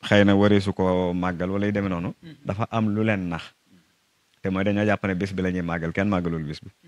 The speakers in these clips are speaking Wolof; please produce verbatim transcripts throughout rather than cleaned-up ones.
xëy na wareesu ko màggal wala yu demee noonu dafa am lu leen nax te mooy dañoo jàpp ne bis bi la ñuy màggal kenn màggalul bis bi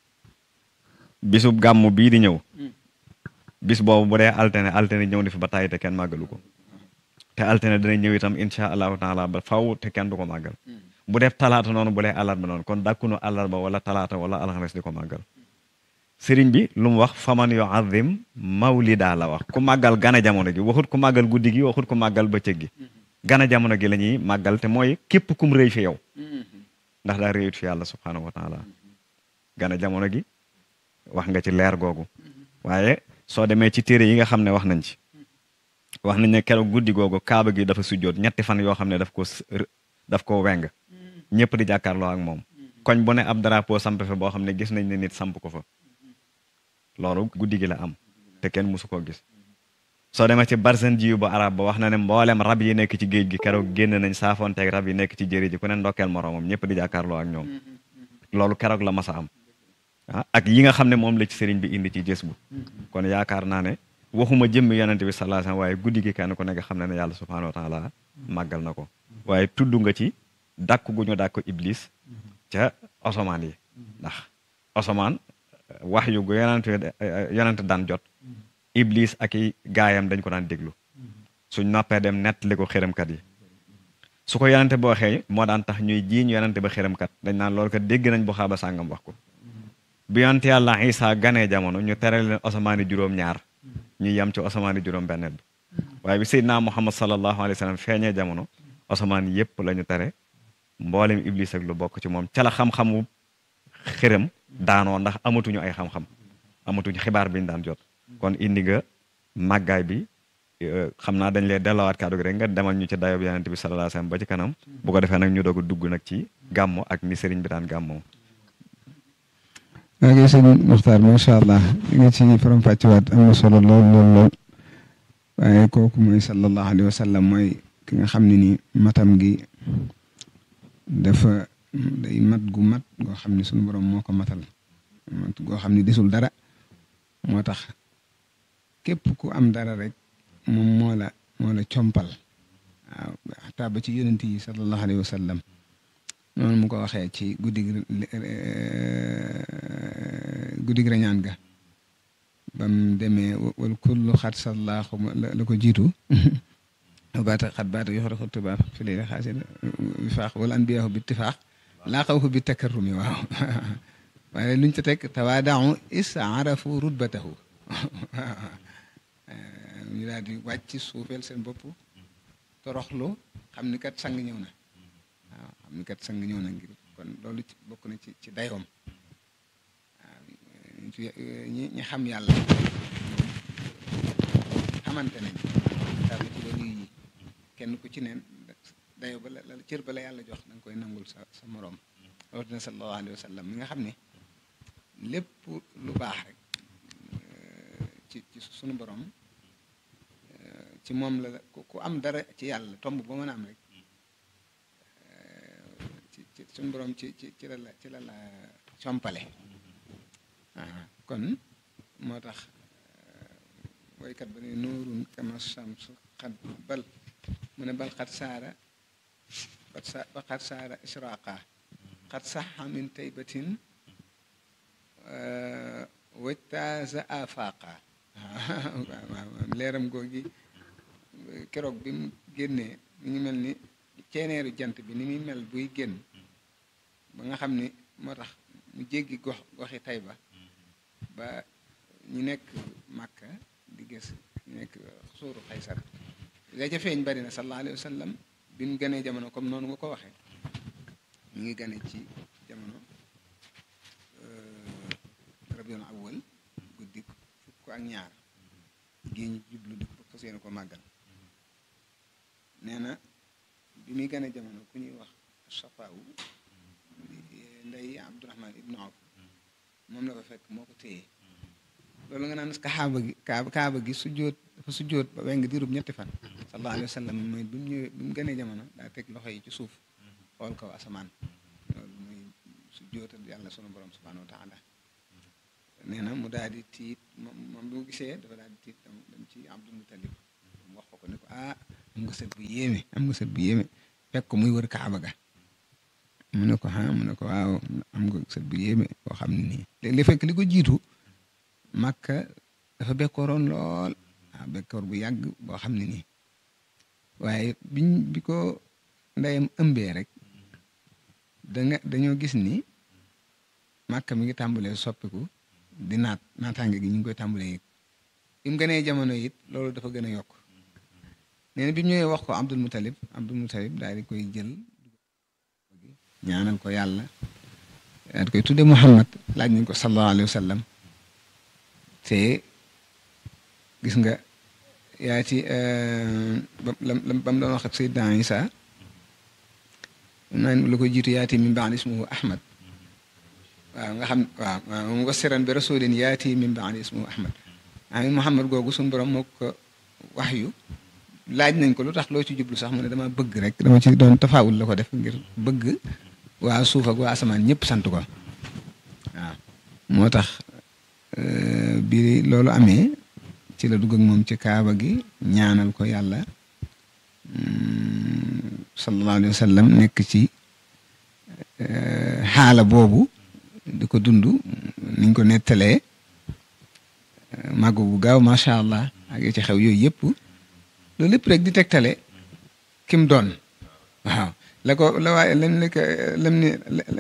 bisub gàmm bii di ñëw bis boobu bu dee altine altine ñëw ni fi ba tàyyi te kenn màggalu ko te altine dana ñëw itam insha allahu taala ba faw te kenn du ko màggal bu def talaata noonu bu dee àllarba noonu kon dàkkunu àllarba wala talaata wala alxames di ko màggal sëriñ bi lu mu wax faman yuazim mawlida la wax ku màggal gana jamono gi waxut ku màggal guddi gi waxut ku màggal bëccëg gi gana jamono gi la ñuy màggal te mooy képp kum rëy fi yow ndax daa réyut fi yàlla subhanahu wa taala gana jamono gi wax nga ci leer googu waaye soo demee ci téere yi nga xam ne wax nañ ci wax nañ ne keroog guddi googu kaaba gi dafa sujjoot ñetti fan yoo xam ne daf ko daf ko weng ñëpp di jàkkaarloo ak moom koñ bu ne ab drapeau samp fa boo xam ne gis nañ ne nit samp ko fa loolu guddi gi la am te kenn musu koo gis soo demee ci barzan jiyu bu arab ba wax na ne mboolem rab yi nekk ci géej gi keroog génn nañ saafonteeg rab yi nekk ci jëri ji ku ne ndokkeel moroomam ñëpp di jàkkaarloo ak ñoom loolu keroog la mas a am ah ak yi nga xam ne moom la ci sëriñ bi indi ci jës bu kon yaakaar naa ne waxuma jëmmi yonente bi sallallahu alayhi wasallam waaye guddi gi kenn ku nekk xam ne ne yàlla subhanahu wa taala màggal na ko waaye tudd nga ci dàkk gu ñu dàkk iblis ca osomaan yi ndax osomaan wax yu gu yonente yonente daan jot iblis ak i gaayam dañ ko daan déglu suñ noppee dem nettali ko xëramkat yi su ko yonente boo waxee moo daan tax ñuy jiiñ yonente ba xëramkat dañ naan loolu kat dégg nañ bu xaaba sàngam wax ko bi yonente yàlla Isa ganee jamono ñu tere leen osamaani juróom-ñaar ñu yem ci osamaani juróom-benneel bi waaye bi Seydina Muhammad sallallahu alayhi wa sallam feeñee jamono osamaan yépp la ñu tere mboolem iblis ak lu bokk ci moom ca la xam-xamu xërëm daanoo ndax amatuñu ay xam-xam amatuñu xibaar biñ daan jot kon indi nga màggaay bi xam naa dañ lay delloowaat kàddu gi rek nga demal ñu ci dayob yonent bi sallallahu alayhi wasallam ba ci kanam bu ko defee nag ñu doog a dugg nag ci gàmmu ak ni sëriñ bi daan gàmmoo. ok sëñ Muxtaar macha allah li nga ci faram fàccewaat am na solo lool lool lool waaye kooku mooy sallallahu alayhi wa sallam mooy ki nga xam ne ni matam gi dafa day mat gu mat goo xam ne suñu borom moo ko matal mat goo xam ne desul dara moo tax képp ku am dara rek moom moo la moo la compal waaw xataa ba ci yonent yi sallallahu alayhi wa sallam noonu mu ko waxee ci guddi gi guddi gi rañaan ga bam demee wal kullu xat sallaaxu la ko jiitu baata xat baata yoxore xottu baa fi lay xaasi bi faax wala anbiyaahu bi ittifaax laa xaw ko bi takarrumi waaw waaye luñ ca teg tawaadau is arafu rutbatahu ñu daal di wàcc suufeel seen bopp toroxlu xam ni kat sang ñëw na waaw xam ni kat sang ñëw na ngir kon loolu ci bokk na ci ci dayoom waaw ñi ñi xam yàlla xamante nañ taa ci wàllu yi kenn ku ci neen dayo ba la cër ba la yàlla jox da nga koy nangul sa sa moroom rawatina sallallahu alayhi wa sallam mi nga xam ne lépp lu baax rek ci ci sunu borom ci moom la ku am dara ci yàlla tomb ba mën a am rek ci ci sunu borom ci ci ci la la ci la la compale waaw kon moo tax woykat ba ne nuurun kama shams xat bal mu ne bal xat saara ba sa ba xat saara israqa xat saxa min taybatin wajtaaza afaqa waaw leeram googi keroog bi mu génnee mi ngi mel ni ceeneeru jant bi ni muy mel buy génn ba nga xam ni moo tax mu jéggi gox goxi Tayba ba ñu nekk Màkka di gis ñu nekk suuru Xaysar la ca feeñ bari na sallallahu alayhi wa sallam bi mu gënee jamono comme noonu nga ko waxee ñu ngi gane ci jamono rabiul awwal guddi fukk ak ñaar gi ñu jublu di ko fas yéene ko màggal nee na bi muy gane jamono ku ñuy wax Safaawu ndey Abdurahman ibnu Awf moom la fa fekk moo ko téye loolu nga naan kaaba gi kaaba kaaba gi sujjóot dafa sujjóot ba weng diirub ñetti fan sallallahu alayhi wa sallam mooy bi mu ñëwee bi mu gënee jamono daa teg loxo yi ci suuf xool kaw asamaan loolu muy sujjóotal yàlla sunu borom subhanahu wa taala nee na mu daal di tiit moom moom bi mu gisee dafa daal di tiit dem ci Abdul Mutalib wax ko ne ko ah am nga sët bu yéeme am nga sët bu yéeme fekk ko muy wër Kaaba ga mu ne ko ah mu ne ko waaw am nga sët bu yéeme boo xam ne nii léegi li fekk li ko jiitu Makka dafa bekkooroon lool waaw bekkoor bu yàgg boo xam ne nii waaye biñ bi ko ndeyam ëmbee rek da nga dañoo gis ni Makka mi ngi tàmbalee soppiku di naat naataange gi ñu ngi koy tàmbalee yëg bi mu gënee jamono it loolu dafa gën a yokk nee na bi mu ñëwee wax ko Abdul Mutalib Abdul Mutalib daal di koy jël ñaanal ko yàlla daal di koy tudde Muhammad laaj nañ ko sallallahu alayhi wa sallam te gis nga yaa ci ba ba mu doon wax ak Seydina Isa naan lu ko jiitu yaati min ba'di ismuhu Ahmad waaw nga xam waaw waaw moom nga siran bi rasulin yaati min ba'di ismuhu Ahmad amin Muhammad googu suñu borom moo ko wax yu laaj nañ ko lu tax loo ci jublu sax mu ne dama bëgg rek dama ci doon tafaawul la ko def ngir bëgg waa suuf ak waa asamaan ñëpp sant ko waaw moo tax bi loolu amee ci la dugg ak moom ci kaaba gi ñaanal ko yàlla sallallahu alayhi wa sallam nekk ci xaala boobu di ko dund niñ ko nettalee màggu bu gaaw macha allah ak ci xew yooyu yëpp loolu lépp rek di tegtale kim doon waaw la ko la waaye lam ne lam ni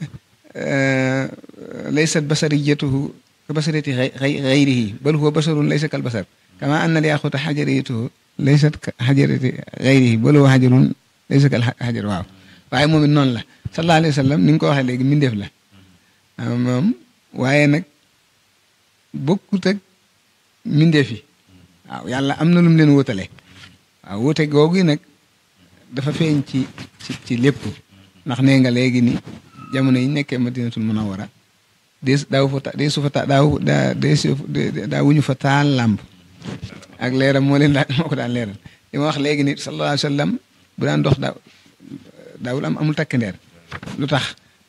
laysat basariyatuhu ka basariyati xayrihi bal huwa basarun laysa kal basar kama anna al-yaquta xajariyatuhu laysat ka xajarati xayrihi bal huwa xajarun laysa kal xajar waaw waaye moom it noonu la sallallahu alayhi wa sallam ni nga ko waxee léegi mbindeef la moom waaye nag bokkut ak mbindeef yi waaw yàlla am na lu mu leen wóotale waaw wóote googu nag dafa feeñ ci ci ci lépp ndax nee nga léegi ni jamono yi nekkee Madinatul Munawwara dee daaw fa ta dee su fa ta daaw daa dee su daa wuñu fa taal làmp ak leeram moo leen daan moo ko daan leeral li ma wax léegi ni sallallahu alayhi wa sallam bu daan dox daaw daawul am amul takk ndeer lu tax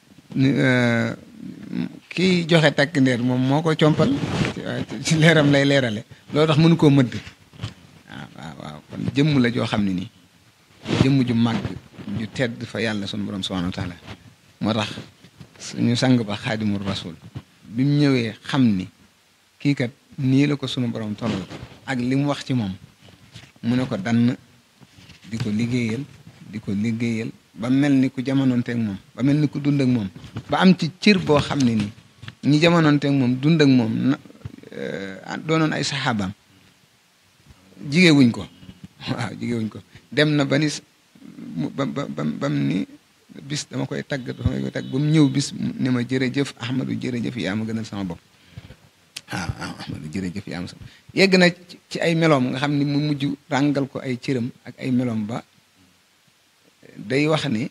kii joxe takk ndeer moom moo ko compal ci leeram lay leerale loolu tax mënu koo mëdd waaw waaw waaw kon jëmm la joo xam ne nii jëmm ju màgg ju tedd fa yàlla sunu borom subhanahu wa taala moo tax suñu sang ba xaadimul rasul bi mu ñëwee xam ni kii kat nii la ko sunu borom tollal ak li mu wax ci moom mu ne ko dann di ko liggéeyal di ko liggéeyal ba mel ni ku jamonoonteeg moom ba mel ni ku dund ak moom ba am ci cër boo xam ne nii ñi jamonoonteeg moom dund ak moom na doonoon ay saxaabaam jigéewuñ ko waaw jigéewuñ ko dem na ba ni ba ba bam ni bis dama koy tagg dama koy tagg ba mu ñëw bis ne ma jërëjëf Ahmadou jërëjëf yaa ma gënal sama bopp waaw waaw Ahmadou jërëjëf yaa ma sama yegg na ci ay meloom nga xam ni mu mujj ràngal ko ay cëram ak ay meloom ba day wax ni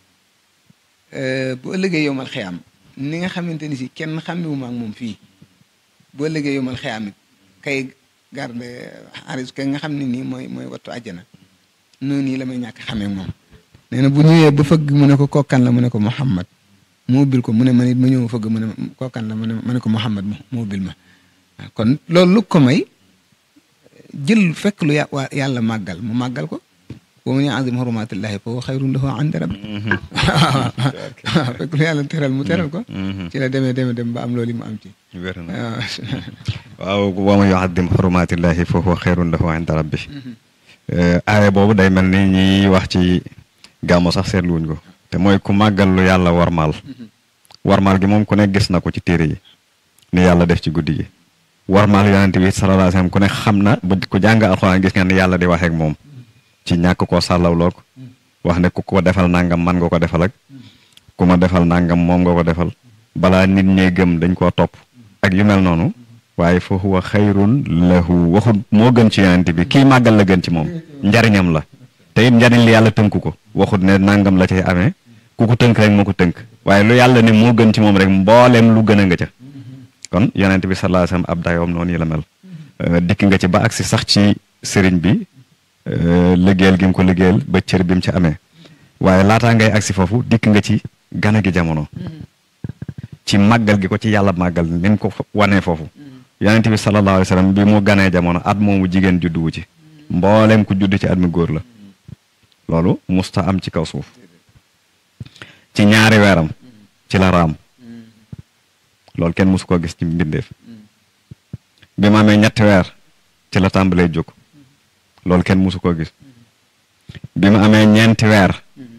bu ëllëgee yowmal xiyaam ni nga xamante ni si kenn xàmmewuma ak moom fii bu ëllëgee yowmal xiyaam it kay garde xaris kay nga xam ne nii mooy mooy wattu àjjana noonu nii la may ñàkk xamee moom nee na bu ñëwee ba fëgg mu ne ko kokkan la mu ne ko Muhammad mu ubbil ko mu ne man it ma ñëw fëgg mu ne kokkan la mu ne ma ne ko Muhammad mu ubbil ma kon loolu lu ko may jël fekk lu yàlla màggal mu màggal ko wa man yu'azzim hurumatillahi fa huwa xayrun lahu inda rabbi waaw fekk lu yàlla teral mu teral ko ci la demee demee dem ba am loolu mu am ci wér na waaw wa man yu'azzim hurumatillahi fa huwa xayrun lahu inda rabbi aaya boobu day mel ni ñiy wax ci gàmmu sax seetluwuñ ko te mooy ku màggal lu yàlla warmaal warmaal gi moom ku ne gis na ko ci téere yi ni yàlla def ci guddi gi warmaal yonent bi sallallahu alayhi wasallam ku ne xam na ba ku jàng alxuraan gis nga ni yàlla di waxee ak moom ci ñàkk koo sàllawloo ko wax ne ku ko defal nangam man nga ko defal ak ku ma defal nangam moom nga ko defal balaa nit ñee gëm dañ koo topp ak yu mel noonu waaye fa huwa xayrun lahu waxut moo gën ci yonent bi kii màggal la gën ci moom njariñam la te it njariñ li yàlla tënku ko waxut ne nangam la cay amee ku ko tënk rek moo ko tënk waaye lu yàlla ne moo gën ci moom rek mbooleem lu gën a nga ca kon yonent bi sallallahu alayhi wasallam ab dayoom noonu yi la mel dikk nga ci ba agsi sax ci sëriñ bi liggéeyal gi mu ko liggéeyal ba cër bi mu ci amee waaye laataa ngay agsi foofu dikk nga ci gana gi jamono ci màggal gi ko ci yàlla màggal ni mu ko wanee foofu yonent bi sallallahu alayhi wasallam bi mu ganee jamono at moomu jigéen judduwu ci mbooleem ku judd ci at mi góor la loolu musta am ci kaw suuf ci ñaari weeram ci la raam loolu kenn musu koo gis ci mbindeef bi mu amee ñetti weer ci la tàmbalee jóg loolu kenn musu koo gis bi mu amee ñeenti weer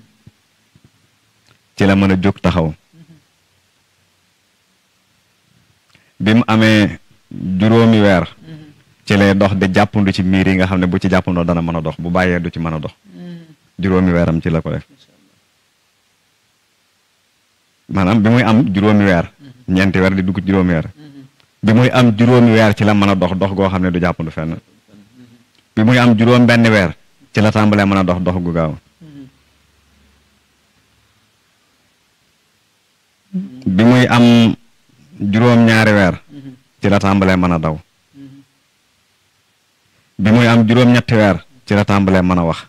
ci la mën a jóg taxaw bi mu amee juróomi weer ci lay dox di jàppandu ci miir yi nga xam ne bu ci jàppandoo dana mën a dox bu bàyyee du ci mën a dox juróomi weeram ci la ko def maanaam bi muy am juróomi weer ñeenti weer di dugg ci juróomi weer bi muy am juróomi weer ci la mën a dox dox goo xam ne du jàppandu fenn bi muy am juróom benn weer ci la tàmbalee mën a dox dox gu gaaw bi muy am juróom ñaari weer ci la tàmbalee mën a daw bi muy am juróom ñetti weer ci la tàmbalee mën a wax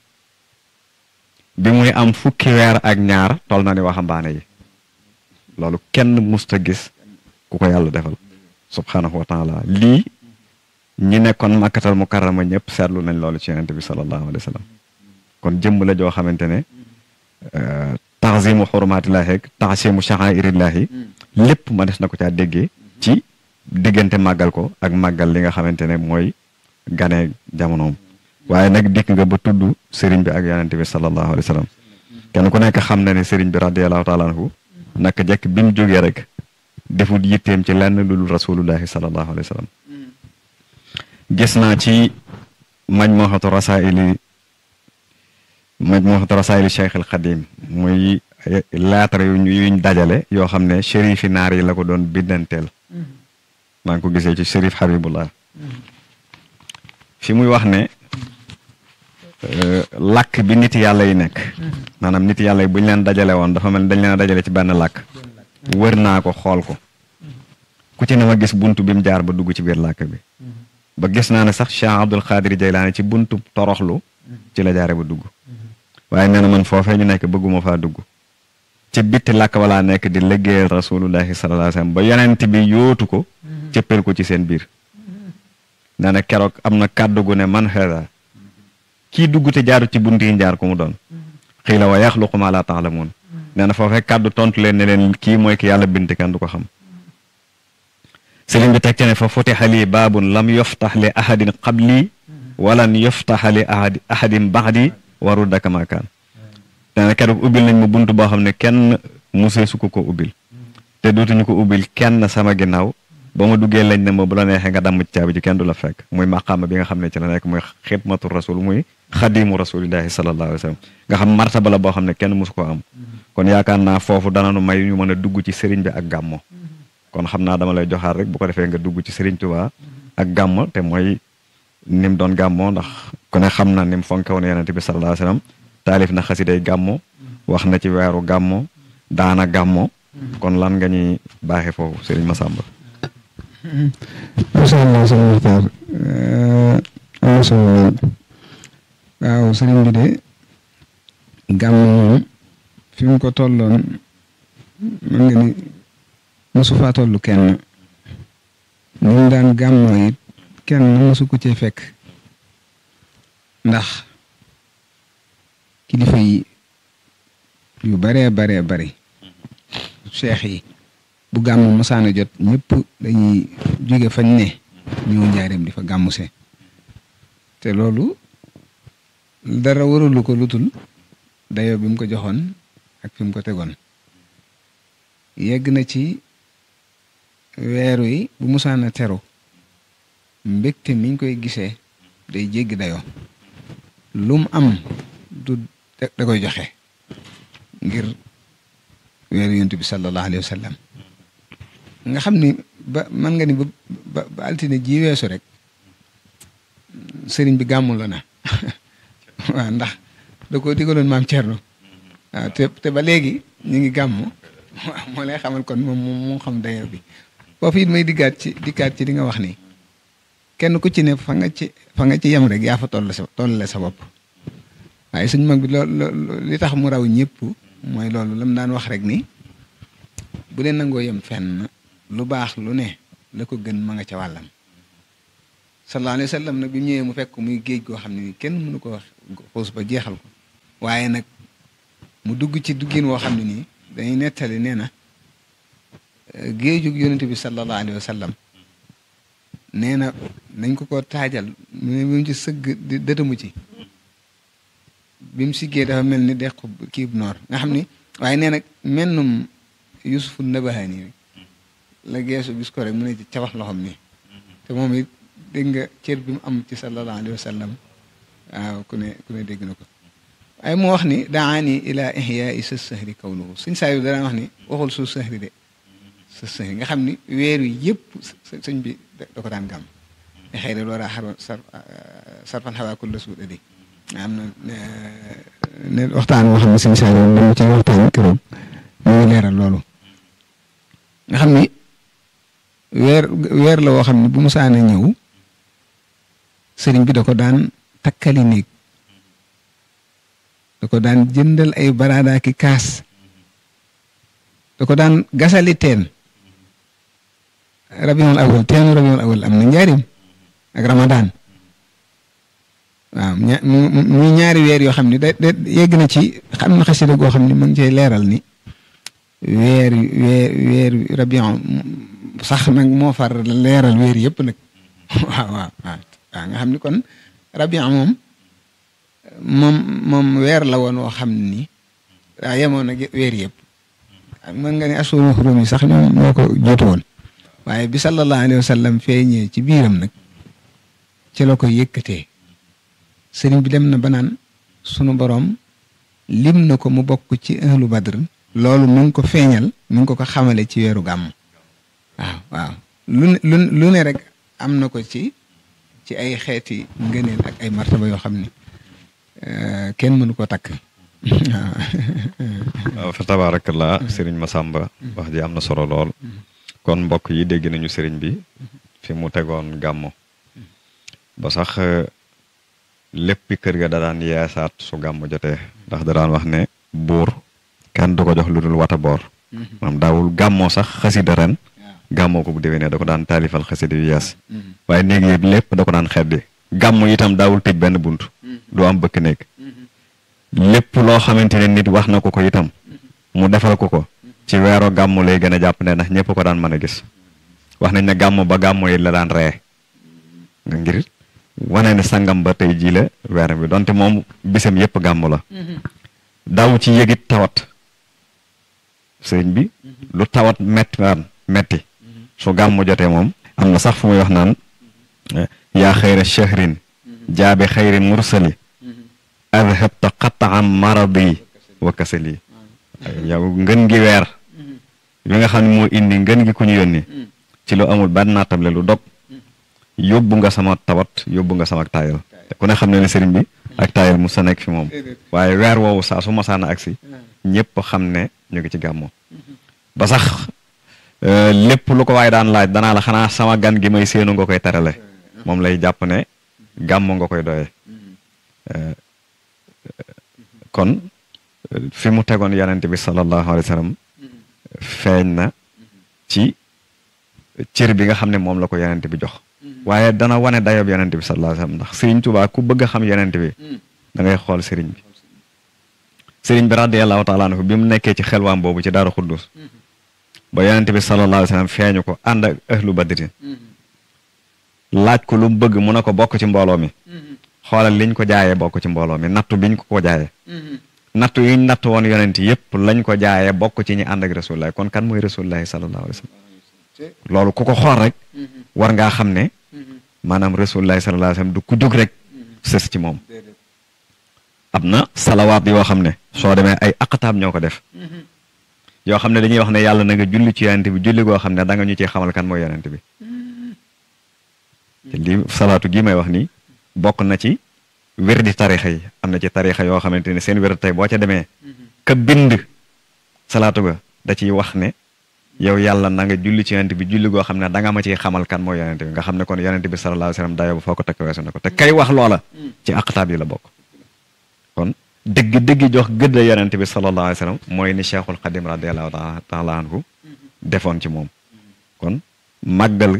bi muy am fukki weer ak ñaar toll na ni waxambaane yi loolu kenn musta gis ku ko yàlla defal subhanahu wa taala lii ñi nekkoon makkatal mukarrama ñëpp seetlu nañ loolu ci yonent bi sallallahu alayhi wa sallam kon jëmm la joo xamante ne taxzimu xurmaatillaahi ak taxsimu sha'airillaahi lépp ma des na ko caa déggee ci diggante màggal ko ak màggal li nga xamante ne mooy gane jamonoom waaye nag dikk nga ba tudd sëriñ bi ak yonent bi sallallahu alayhi wa sallam kenn ku nekk xam na ne sëriñ bi radiyallahu taala anhu naka jekk bi mu jógee rek defut yitteem ci lenn lu dul rasulullahi sallallahu alayhi wa sallam gis naa ci majmuhatu rasaili majmuhatu rasaili Cheikh al Xadim muy lettre yu yuñ dajale yoo xam ne shérif yi naar yi la ko doon biddanteel maa ngi ko gisee ci shérif Habibullah fi muy wax ne làkk bi nit yàlla yi nekk maanaam nit yàlla yi bu ñu leen dajale woon dafa mel ni dañ leen a dajale ci benn làkk wër naa ko xool ko ku ci ne ma gis buntu bi mu jaar ba dugg ci biir làkk bi ba gis naa ne sax Cheikh Abdul Xaadir Jaylaani ci buntu toroxlu ci la jaare ba dugg waaye nee na man foofee ñu nekk bëgguma faa dugg ci bitti làkk walaa nekk di liggéeyal rasulullahi sallallahu alayhi wasallam ba yonent bi yóotu ko cëppel ko ci seen biir nee na keroog am na kàddu gu ne man hada kii dugg te jaaru ci bunt yi jaar ku mu doon xii la wa yaxluqu ma la ta'lamun nee na foofee kàddu tontu leen ne leen kii mooy ki yàlla bind kenn du ko xam sëriñ bi teg ci ne fa futiha lii baabun lam yuftax li ahadin qabli walan yuftaxa li ahadi ahadin baxdi waru dakama kaan nee na keroog ubbil nañ ma bunt boo xam ne kenn musee su ko ko ubbil te dootuñu ko ubbil kenn sama ginnaaw ba ma duggee lañ ne ma bu la neexee nga damm ci caabi ji kenn du la fekk muy maqaama bi nga xam ne ci la nekk muy xidmatu rasul muy xadimu rasulillahi sallallahu alayhi wa sallam nga xam martaba la boo xam ne kenn mosu koo am kon yaakaar naa foofu dana nu may ñu mën a dugg ci sëriñ bi ak gàmmo kon xam naa dama lay joxaat rek bu ko defee nga dugg ci sëriñ Tuubaa ak gàmmo te mooy ni mu doon gàmmoo ndax ku ne xam na ni mu fonke woon yonent bi sallallahu alayhi wa sallam taalif na xasiday gàmmo wax na ci weeru gàmmo daana gàmmo kon lan nga ñuy baaxee foofu sëriñ Massamba. macha allah sëñ Muxtaar am na solo lool waaw sëriñ bi de gàmm moom fi mu ko tolloon mën nga ni mosu faa toll kenn ni mu daan gàmmoo it kenn mosu ko cee fekk ndax kilifa yi yu baree baree bari cheikh yi bu gàmm mosaana jot ñëpp dañuy jóge fañ ne ñëw njaareem di fa gàmmuse te loolu dara waralu ko lutul dayoo bi mu ko joxoon ak fi mu ko tegoon yegg na ci weeru yi bu mosaana teru mbégte miñ koy gisee day jéggi dayoo lu mu am du da koy joxe ngir weeru yonent bi sallallahu alayhi wa sallam nga xam ni ba man nga ni ba ba ba altine ji weesu rek sëriñ bi gàmmul la na waaw ndax da ko digaloon maam Thierno waaw te te ba léegi ñu ngi gàmm waaw moo lay xamal kon moom moo xam dayoo bi foofu it may diggaat ci diggaat ci li nga wax ni kenn ku ci ne fa nga ci fa nga ci yem rek yaa fa toll sa tollale sa bopp waaye suñ mag bi loolu li tax mu raw ñëpp mooy loolu lam daan wax rek ni bu leen nangoo yem fenn lu baax lu ne la ko gën ma nga ca wàllam sallallahu alayhi wa sallam nag bi mu ñëwee mu fekk muy géej goo xam ne ni kenn mënu ko wax xuus ba jeexal ko waaye nag mu dugg ci duggin woo xam ne nii dañuy nettali nee na géejug yonente bi sallallahu alayhi wa sallam nee na nañ ko ko taajal mu ne bi mu ci sëgg di dëtamu ci bi mu siggee dafa mel ni dequ kiib noor nga xam ni waaye nee nag mennum yusufu nabahaani la geesu gis ko rek mu ne ci cabax loxom nii te moom it dégg nga cër bi mu am ci sallallahu alayhi wa sallam waaw ku ne ku ne dégg na ko waaye moo wax ni daani ila ihyaai sa sahri kawnuhu suñ saa yu dana wax ni waxul su sahri de sa sahri nga xam ni weer wi yëpp sëñ bi da ko daan gàmm xëy na loolu xar sarfan xawaa kulla suuda di am na ne waxtaan woo xam ne suñ saa yu dama ci waxtaan këram mu ngi leeral loolu nga xam ni weer weer la woo xam ne bu musaana ñëw sëriñ bi da ko daan takkali néeg da ko daan jëndal ay baraada ki kaas da ko daan gasali teen rabiul awal teenu rabiul awal am na njaarim ak ramadaan waaw ña muy ñaari weer yoo xam ne da da yegg na ci xam na xasida goo xam ne mu ngi cay leeral ni weer weer weer rabiul sax nag moo far leeral weer yëpp nag waaw waaw waaw waaw nga xam ni kon rabiul moom moom moom weer la woon woo xam ni daa yemoon nag weer yëpp mën nga ne asuru xurum yi sax ñoo ñoo ko jiitu woon waaye bi sallallahu alayhi wa sallam feeñee ci biiram nag ci la ko yëkkatee sëriñ bi dem na ba naan sunu borom lim na ko mu bokk ci ahlu badr loolu mu ngi ko feeñal mu ngi ko ko xamale ci weeru gàmm waaw waaw lu ne lu ne rek am na ko ci ci ay xeeti ngëneel ak ay martaba yoo xam ni kenn mënu ko takk waaw fa tabarakallah sëriñ Massamba wax ji am na solo lool kon mbokk yi dégg nañu sëriñ bi fi mu tegoon gàmmo ba sax léppi kër ga da daan yeesaat su gàmmo jotee ndax da daan wax ne buur kenn du ko jox lu dul wata boor maanaam daawul gàmmoo sax xasida ren gàmmoo ko bu déwénee da ko daan taalifal xasida yu yees waaye néeg yi lépp da ko daan xeddi gàmmu itam daawul tëj benn bunt du am bëkk néeg lépp loo xamante ne nit wax na ko ko itam mu defal ko ko ci weero gàmmu lay gën a jàpp ne ndax ñëpp ko daan mën a gis wax nañ ne gàmmu ba gàmmu yi la daan ree nga ngir wane ne sangam ba tey jii la weeram bi donte moom bisam yëpp gàmmu la daaw ci yëgit tawat sëriñ bi lu tawat metti waan metti su gàmmu jotee moom am na sax fu muy wax naan yaa xayra shahrin jaabi xayri mursali adhabta qataan maradi wa kasali yow ngën gi weer yi nga xam ne moo indi ngën gi ku ñu yónni ci lu amul benn naatable lu dog yóbbu nga sama tawat yóbbu nga sama taayal te ku ne xam ne ne sëriñ bi ak taayal mu sa nekk fi moom waaye weer woowu saa su masaana agsi ñëpp xam ne ñu ngi ci gàmmo ba sax lépp lu ko waaye daan laaj danaa la xanaa sama gan gi may séenu nga koy terale moom lay jàpp ne gàmmo nga koy doyee kon fi mu tegoon yonent bi sallallahu alayhi wa sallam feeñ na ci cër bi nga xam ne moom la ko yonent bi jox waaye dana wane dayob yonent bi sallallahu alayhi wa sallam ndax Sëriñ Tuubaa ku bëgg a xam yonent bi da ngay xool sëriñ bi sëriñ bi radiyallahu taala anhu bi mu nekkee ci xelwaam boobu ci Daaru Xuddus ba yonent bi sallallahu alayhi wa sallam feeñu ko ànd ak ahlu badrin laaj ko lu mu bëgg mu ne ko bokk ci mbooloo mi xoolal liñ ko jaayee bokk ci mbooloo mi nattu biñ ko ko jaayee nattu yiñ natt woon yonent yëpp lañ ko jaayee bokk ci ñi ànd ak rasulullahi kon kan mooy rasulullahi sallallahu alayhi wa sallam loolu ku ko xool rek war ngaa xam ne maanaam rasulullahi sallallahu alayhi wa sallam du ku jóg rek sës ci moom am na salawaat yoo xam ne soo demee ay aqtaab ñoo ko def yoo xam ne dañuy wax ne yàlla na nga julli ci yonent bi julli goo xam ne da nga ñu ciy xamal kan mooy yonent bi te lii salaatu gii may wax nii bokk na ci wér di tarixa yi am na ci tarixa yoo xamante ne seen wér tey boo ca demee ka bind salaatu ga da ciy wax ne yow yàlla na nga julli ci yonent bi julli goo xam ne da nga ma ciy xamal kan mooy yonent bi nga xam ne kon yonent bi sallallahu alayhi wasallam dayo bu foo ko takk weesu na ko te kay wax loola ci aqtaab yi la bokk kon dëgg dëgg jox gëdd yonent bi sallallahu alayhi wasallam mooy ni Cheikhul Xadim radiyallahu taala anhu defoon ci moom kon màggal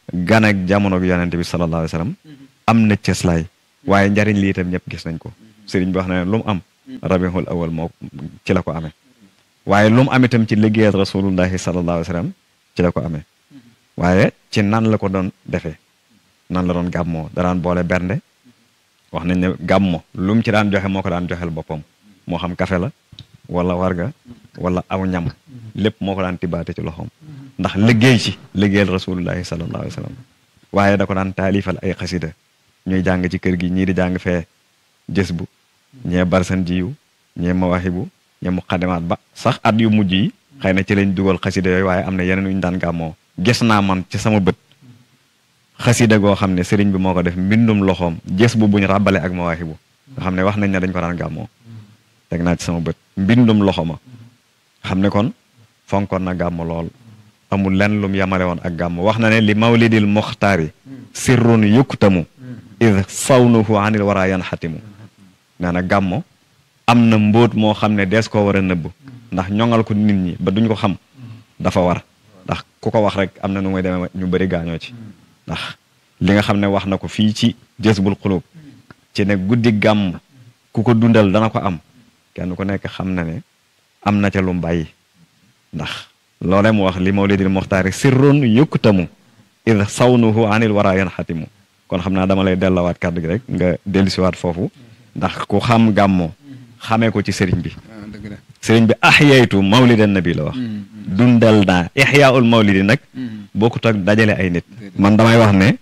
gan ak jamono gi yonent bi sallallahu alayhi wa sallam am na cëslaay waaye njariñ li itam ñëpp gis nañ ko sëriñ bi wax na ne lu mu am rabiul awal moo ci la ko amee waaye lu mu am itam ci liggéeyal rasulullahi sallallahu alayhi wa sallam ci la ko amee waaye ci nan la ko doon defee nan la doon gàmmoo da daan boole bernde wax nañ ne gàmmo lu mu ci daan joxe moo ko daan joxel boppam moo xam kafe la wala warga wala aw ñam lépp moo ko daan tibbaate ci loxoom ndax liggéey ci liggéeyal rasulullahi sallallahu alayhi wa sallam waaye da ko daan taalifal ay xasida ñuy jàng ci kër gi ñii di jàng fee jës bu ñee barsan jiyu ñee mawahibu ñee muqaddimaat ba sax at yu mujj yi xëy na ci lañ dugal xasida yooyu waaye am na yeneen yu ñu daan gàmmoo gis naa man ci sama bët xasida goo xam ne sëriñ bi moo ko def mbindum loxoom jës bu buñ ràbbale ak mawaahibu nga xam ne wax nañ ne dañ ko daan gàmmoo teg naa ci sama bët mbindum loxo ma xam ne kon fonkoon na gàmm lool amul lenn lum yamale woon ak gàmm wax na ne li mawlidil muxtaari sirrun yuktamu id sawnuhu anil wara yan xatimu nee na gàmmo am na mbóot moo xam ne dees koo war a nëbb ndax ñoŋal ko nit ñi ba duñ ko xam dafa war ndax ku ko wax rek am na nu muy demee ñu bëri gaañoo ci ndax li nga xam ne wax na ko fii ci jazbul xulub ci ne guddi gàmm ku ko dundal dana ko am kenn ku nekk xam na ne am na ca lu bàyyi ndax loolee mu wax li mawlidil muxtaari sirrun yuktamu id sawnuhu anil wara yan xatimu kon xam naa dama lay dellawaat kàddu gi rek nga dellusiwaat foofu ndax ku xam gàmmo xamee ko ci sëriñ bi sëriñ bi ahyaytu mawlidan nabi la wax dundal naa ihyaul mawlidi nag bokkut ak dajale ay nit man damay wax ne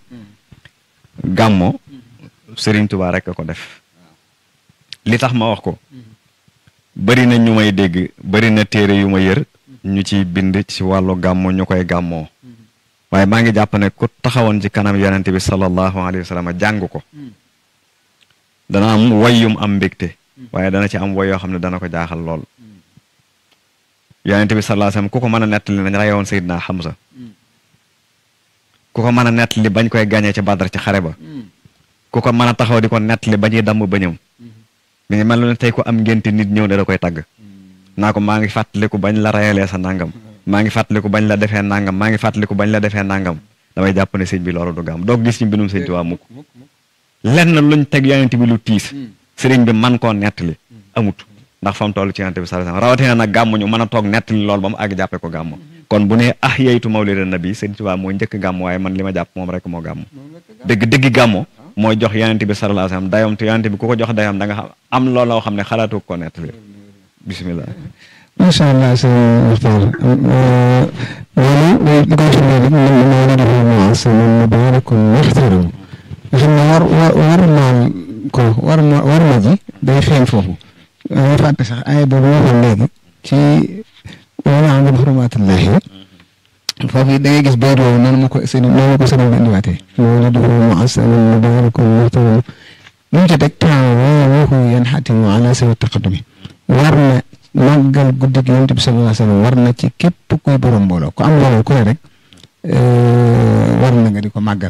gàmmo sëriñ Tuubaa rek a ko def li tax ma wax ko bari na ñu may dégg bari na téere yu ma yër ñu ci bind ci wàllu gàmmo ñu koy gàmmoo waaye maa ngi jàpp ne ku taxawoon ci kanam yonente bi sallallahu alayhi wa sallam jàng ko dana am wayyum am mbégte waaye dana ci am way yoo xam ne dana ko jaaxal lool yonente bi sallallahu alayhi wa sallam ku ko mën a nettali nañ rayoon Seydina Hamza ku ko mën a nettali bañ koy gañee ci Badar ci xare ba ku ko mën a taxaw di ko nettali ba ñuy damm ba ñëw mi ngi mel ne tey ko am ngénte nit ñëw ne da koy tagg naa ko maa ngi fàttaliku bañ la rayalee sa nangam maa ngi fàttaliku bañ la defee nangam maa ngi fàttaliku bañ la defee nangam damay jàpp ne sëñ bi loolu du gàmm doog gis ci mbindum sëñ Tuubaa mukk lenn luñ teg yonent bi lu tiis sëriñ bi man koo nettali amut ndax fa mu toll ci yonent bi sallallahu alayhi wasallam rawatina nag gàmm ñu mën a toog nettali loolu ba mu àgg jàppee ko gàmm kon bu ne ah yeytu mawlidan nabi sëñ Tuubaa mooy njëkk gàmm waaye man li ma jàpp moom rek moo gàmm dëgg dëgg gàmmo mooy jox yonent bi sallallahu alayhi wasallam dayom te yonent bi ku ko jox dayom da nga xam am loolu loo xam ne xalaatu ko nettali bismillah macha allah sëñ Muxtaar loolu day li koy firndeel rek man maa ngi defal nuance man ma baale ko muxtaram nga xam ne war war war maal ko war ma war ma ji day feeñ foofu damay fàtte sax ay boobu ñu waxoon léegi ci wala am bi xurmaatullaahi foofu it da ngay gis bayt woowu noonu ma ko sëñ noonu ma ko sëñ bi indiwaatee loolu dafa nuance man ma baale ko muxtaram lu mu ci teg temps woowu yan xatimu ala sawi taqaddumi war na màggal guddi gi yonent bi sallallahu alayhi wa sallam war na ci képp kuy borom mbooloo ku am mbooloo ku ne rek war na nga di ko màggal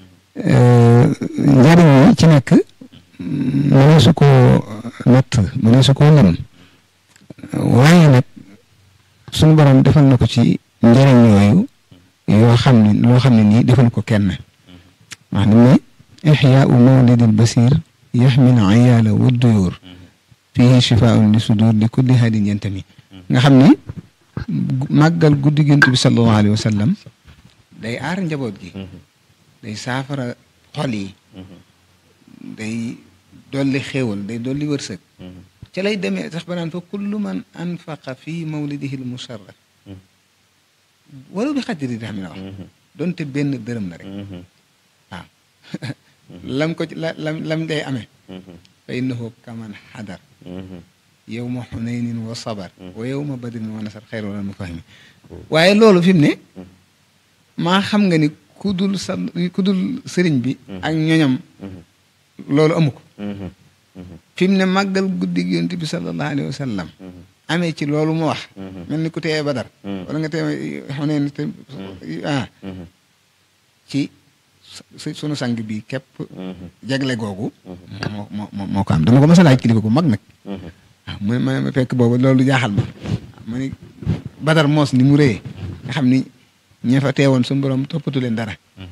njariñ yi ci nekk mënee su ko natt mënee su ko lim waaye nag suñu borom defal na ko ci njariñ yooyu yoo xam ne loo xam ne nii defal ko kenn wax nañ ne ixyaau mawlidil basir yaxmin ayaala wa duyóor fii shifaa'un li sudur li kulli haadin yantami nga xam ni màggal guddi Yonent bi sallallahu alayhi wa sallam day aar njaboot gi day saafara xol yi day dolli xéewal day dolli wërsëg ca lay demee sax ba naan fa kullu man anfaqa fii mawlidihi l musharraf wala bi xadri dirhamin wax donte benn dërëm la rek waaw lam ko ci la lam lam day amee fa innahu kaman xadar yawma xunaynin wa sabar wa yawma badrin wa nasar xayr wala mu fahmi waaye loolu fi mu ne maa xam nga ni ku dul sa ku dul sëriñ bi ak ñoñam loolu amu ko fi mu ne màggal guddi gi Yonent bi sallallahu alayhi wa sallam amee ci loolu mu wax mel ni ku teewee Badar wala nga teewee Xunayn te ah ci sunu sang bi képp jagle googu moo moo moo ko am dama ko mas a laaj kilifa gu mag nag waaw mu ne ma fekk boobu loolu jaaxal ma ma ni Badar moos ni mu rëyee nga xam ni ña fa teewoon suñu borom toppatu leen dara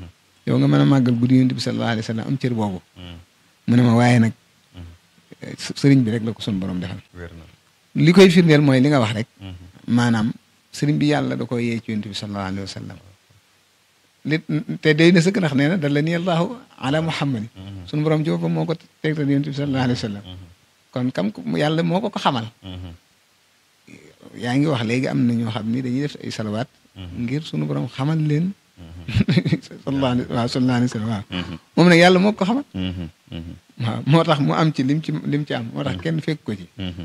yow nga mën a màggal guddi yonent bi sallallahu alayhi wa sallam am cër boobu mu ne ma waaye nag sëriñ bi rek la ko sun borom defal li koy firndeel mooy li nga wax rek maanaam sëriñ bi yàlla da koy yee ci yonent bi sallallahu alayhi wa sallam li te day na sëkk ndax nee na dalla ni allahu ala muhammadi sunu borom ci boppam moo ko tegtal yonent bi sallallahu alayhi wa sallam kon kam yàlla moo ko ko xamal yaa ngi wax léegi am na ñoo xam ni dañuy def ay salawaat ngir sunu borom xamal leen sallallahu alayhi waaw sallallahu alayhi wa sallam waaw moom nag yàlla moo ko xamal waaw moo tax mu am ci lim ci lim ci am moo tax kenn fekk ko ci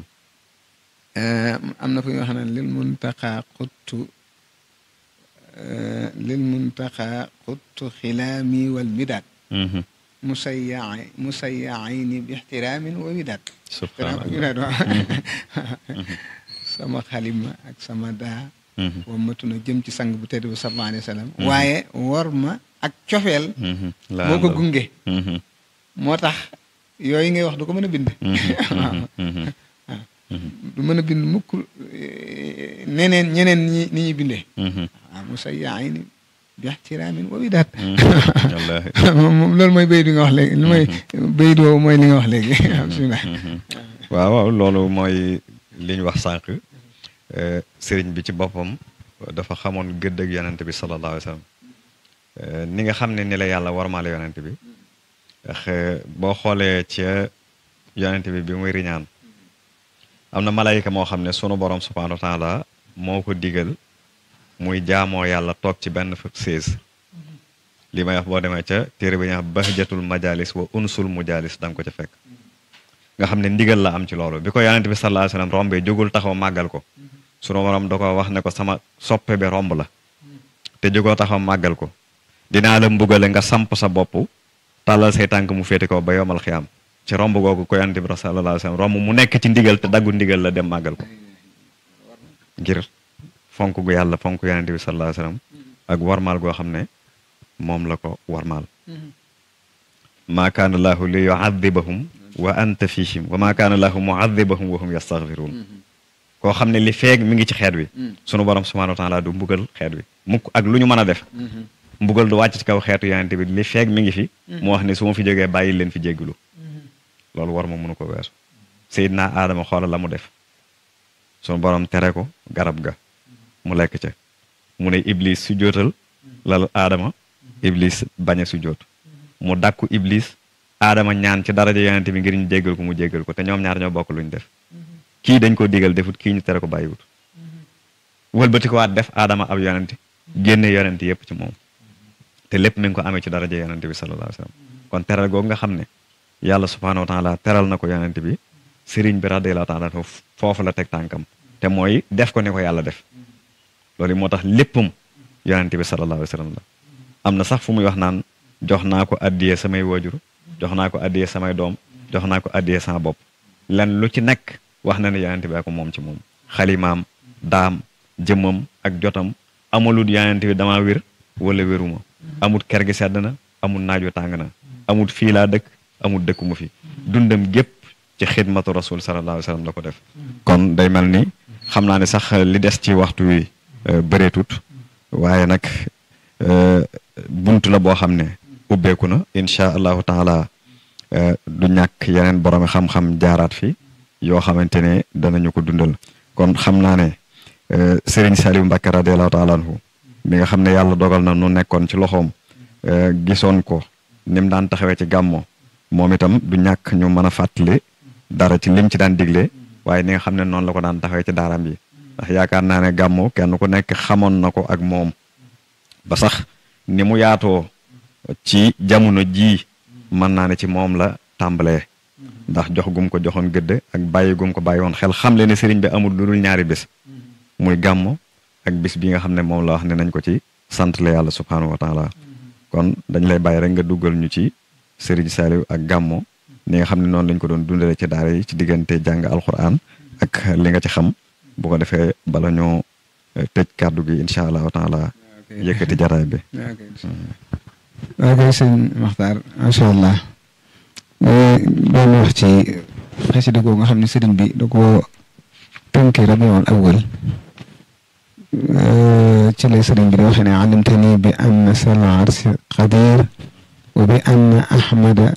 am na fu ñoo xam ne lil muntaqa xuttu lil muntaqa xuttu xilaami wal midaat musayyaay musayyaayni bi ixtiraamin wa widaat widaat waaw sama xalima ak sama daa wa matuna jëm ci sang bu tedd bi sallallahu alayhi wa sallam waaye war ma ak cofeel moo ko gunge moo tax yooyu ngay wax du ko mën a bind waaw du mën a bind mukk neneen ñeneen ñi ni ñuy bindee waaw musayyaayni bi ixtiraamin wa widaat moom loolu mooy bayit bi nga wax léegi li mooy bayit woowu mooy li nga wax léegi bismillah waaw waaw loolu mooy li ñu wax sànq sëriñ bi ci boppam dafa xamoon gëdd ak yonent bi sallallahu alayhi wa sallam ni nga xam ne ni la yàlla warmaale yonent bi ndax boo xoolee ca yonent bi bi muy riñaan am na malayka moo xam ne sunu borom subhanahu wa taala moo ko digal muy jaamoo yàlla toog ci benn fa seize li may wax boo demee ca téere bi ñuy wax bahjatul majalis wa unsul mujalis da nga ko ca fekk nga xam ne ndigal la am ci loolu bi ko yonent bi sallallahu alayhi wa sallam rombee jógul taxaw màggal ko sunu borom da ko wax ne ko sama soppe bi romb la te jógoo taxaw màggal ko dinaa la mbugale nga samp sa bopp tàllal say tànk mu féete ko ba yomal xiyaam ci romb googu ko yonent bi sallallahu alayhi wa sallam romb mu nekk ci ndigal te daggu ndigal la dem màggal ko ngir fonk gu yàlla fonk yonent bi sallallahu alayhi wa sallam ak warmaal goo xam ne moom la ko warmaal maa kaana llaahu li yu'adhibahum wa anta fihim wa maa kaana llaahu mu'adhibahum wa hum yastaghfiruun koo xam ne li feeg mi ngi ci xeet wi sunu borom subhaanahu wa taala du mbugal xeet wi mukk ak lu ñu mën a def mbugal du wàcc ci kaw xeetu yonent bi li feeg mi ngi fi mu wax ne su ma fi jógee bàyyi leen fi jéggalu loolu war ma mënu ko weesu Seydina Aadama xoolal la mu def sunu borom tere ko garab ga mu lekk ca mu ne Iblis su jootal lal Aadama Iblis bañ a su joot mu dàkku Iblis Aadama ñaan ci daraja yonent bi ngir ñu jéggal ko mu jéggal ko te ñoom ñaar ñoo bokk luñ def kii dañ ko digal defut kii ñu tere ko bàyyiwut wëlbati ko waat def Aadama ab yonent génne yonent yépp ci moom te lépp mi ngi ko amee ci daraja yonent bi sallallahu alayhi wa sallam kon teral googu nga xam ne yàlla subhaanahu wa taala teral na ko yonent bi sëriñ bi radiyallahu taala foofu la teg tànkam te mooy def ko ne ko yàlla def loolu moo tax léppam yonent bi sallallahu alayhi wa sallam la am na sax fu muy wax naan jox naa ko addiyee samay waajur jox naa ko addiyee samay doom jox naa ko addiyee sama bopp lan lu ci nekk wax na ne yonent bi ko moom ci moom xalimaam daam jëmmam ak jotam amalut yonent bi damaa wér wala wéruma amut ker gi sedd na amut naaju tàng na amut fii laa dëkk amut dëkkuma fi dundam gépp ci xidmatu rasul sallallahu alayhi wa sallam la ko def kon day mel ni xam naa ne sax li des ci waxtu wi bëreetut waaye nag bunt la boo xam ne ubbeeku na incha allahu taala du ñàkk yeneen boroomi xam-xam jaaraat fi yoo xamante ne danañu ko dundal kon xam naa ne Serigne Saliou Mbacké radiyallahu taala anhu mi nga xam ne yàlla dogal na nu nekkoon ci loxoom gisoon ko ni mu daan taxawee ci gàmmo moom itam du ñàkk ñu mën a fàttali dara ci lim ci daan digle waaye ni nga xam ne noonu la ko daan taxawee ci daaram yi ndax yaakaar naa ne gàmmo kenn ku nekk xamoon na ko ak moom ba sax ni mu yaatoo ci jamono jii mën naa ne ci moom la tàmbalee ndax jox gum ko joxoon gëdd ak bàyyi gum ko bàyyi woon xel xam le ne sëriñ bi amul lu dul ñaari bés muy gàmmo ak bis bi nga xam ne moom la wax ne nañ ko ci sant la yàlla subhaanahu wa taala kon dañ lay bàyyi rek nga duggal ñu ci Serigne Saliou ak gàmmo ni nga xam ne noonu lañ ko doon dundale ci daara yi ci diggante jàng alquran ak li nga ci xam bu ko defee bala ñoo tëj kàddu gi incha allahu taala yëkkati jaraay bi waaw kay sëñ Maxtaar macha allah doon wax ci xasida googu nga xam ne sëriñ bi da ko tënkee Rabiul Awwal ci lay sëriñ bi di waxee ne alimtani bi anna sal arsi qadir wa bi anna ahmada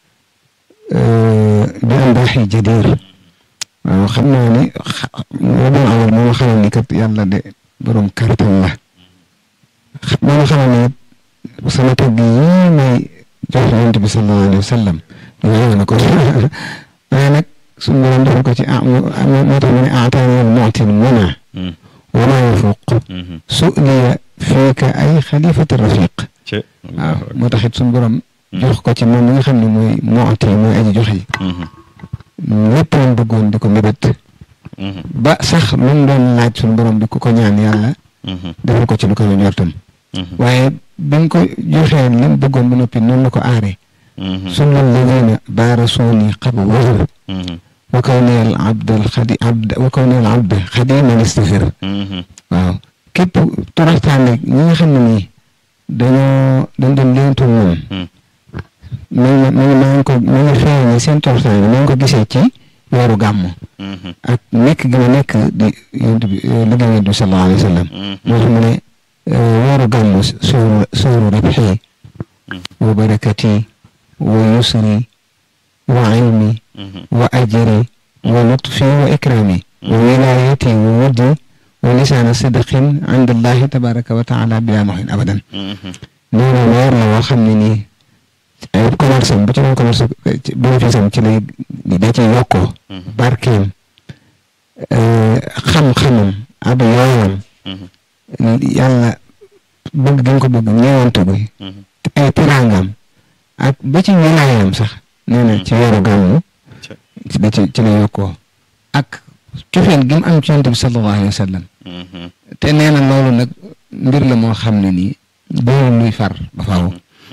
bi amdaaxi jadir waaw xam naa ni moo doon awal moo ma xamal ni kat yàlla de borom kartan la moo ma xamal ni sama tagg yii may jox yonent bi sallallahu alayhi wa sallam yooyu na ko waaye nag suñu borom defal ko ci ah moo tax mu ne aataani al mu'til muna wa maa yafuq su'liya fiika ay xalifati rafiq waaw moo tax it suñu borom jox ko ci moom mi nga xam ne mooy mu'ti mooy aji joxe yi lépp lañ bëggoon di ko mébét ba sax lu mu doon laaj suñu borom bi ku ko ñaan yàlla defal ko ci lu ko njortam waaye bi nga ko joxee li mu bëggoon ba noppi noonu la ko aaree sunna alladina baarasuuni qabla wahab wa kawni al abd al xadi abd wa kawni al abd xadiman istafir waaw képp toroxtaane ñi nga xam ne nii dañoo dañ doon léentu moom ma ngi ma ngi ma ngi ko ma ngi feeñee seen toroxtaane ma ngi ko gisee ci weeru gàmm ak nekk gi ma nekk di yonent bi liggéey yonent bi sallallahu alayhi wa sallam moo xam ne weeru gàmm suuru suuru rabxi wa barakati wa yusri wa ilmi wa ajri wa lutfi wa ikrami wa wilayati wa wuddi wa lisaana sidqin inda allahi tabaraka wa taala bila maxin abadan nee na weer la woo xam ne nii ay commerce am bu ci doon commerce bénéfice am ci lay da ciy yokkoo barkeem xam-xamam ab yooyam yàlla bëgg gi nga ko bëgg ñeewantu bi ay teraangam ak ba ci wilaayam sax nee na ci weeru gàmmu da ci ci la yokkoo ak cofeel gi mu am ci yonent bi sallallahu alayhi wa sallam te nee na loolu nag mbir la moo xam ne nii doonul luy far ba faaw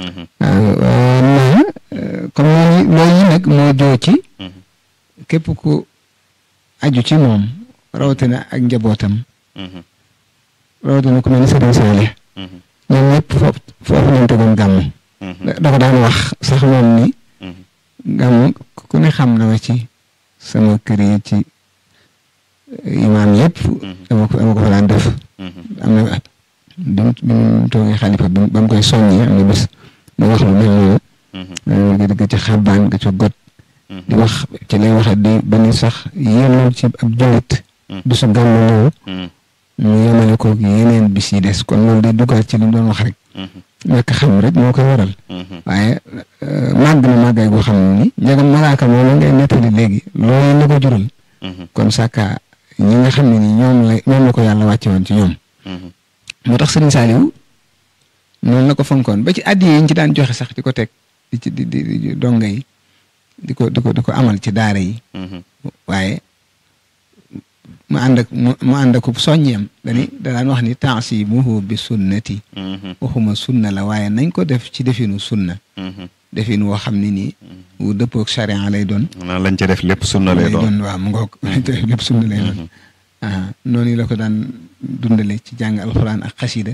waaw comme loolu loolu yi nag moo joo ci képp ku aju ci moom rawatina ak njabootam rawatina ku mel ni Sëriñ Saalix ñoom ñëpp foofu foofu lañ tegoon gàmmu da ko daan wax sax moom ni gàmmu ku ne xam na ma ci sama kër yi ci imaam yëpp dama ko dama ko fa daan def am na bi mu bi mu toogee xalifa bi ba mu koy soññee am na bés mu wax lu mel noonu nga dëgg ci xabaan nga ci got di wax ci lay waxe di ba ni sax yéenul ci ab jullit du su gàmmu ñëw mu yemale ko yeneen bis yi des kon loolu day duggaat ci li mu doon wax rek ñàkk xam rek moo koy waral waaye màgg na màggaay goo xam ne ni njëgam malaaka moom la ngay nettali léegi loolu la ko jural kon sàkka ñi nga xam ne ni ñoom la ñoom la ko yàlla wàcce woon ci ñoom moo tax Sëriñ Saaliw noonu la ko fonkoon ba ci addi yi ñu ci daan joxe sax di ko teg di ci di di donga yi di ko di ko di ko amal ci daara yi waaye mu ànd ak mu ànd ak soññeem dani da daan wax ni taasimuhu bi sunnati waxuma sunna la waaye nañ ko def ci definu sunna defin woo xam ne nii wu dëppoog charia lay doon naan lañ ci def lépp sunna lay doon waaw mu ngoog lépp sunna lay doon ah noonu la ko daan dundale ci jàng alxuraan ak xasida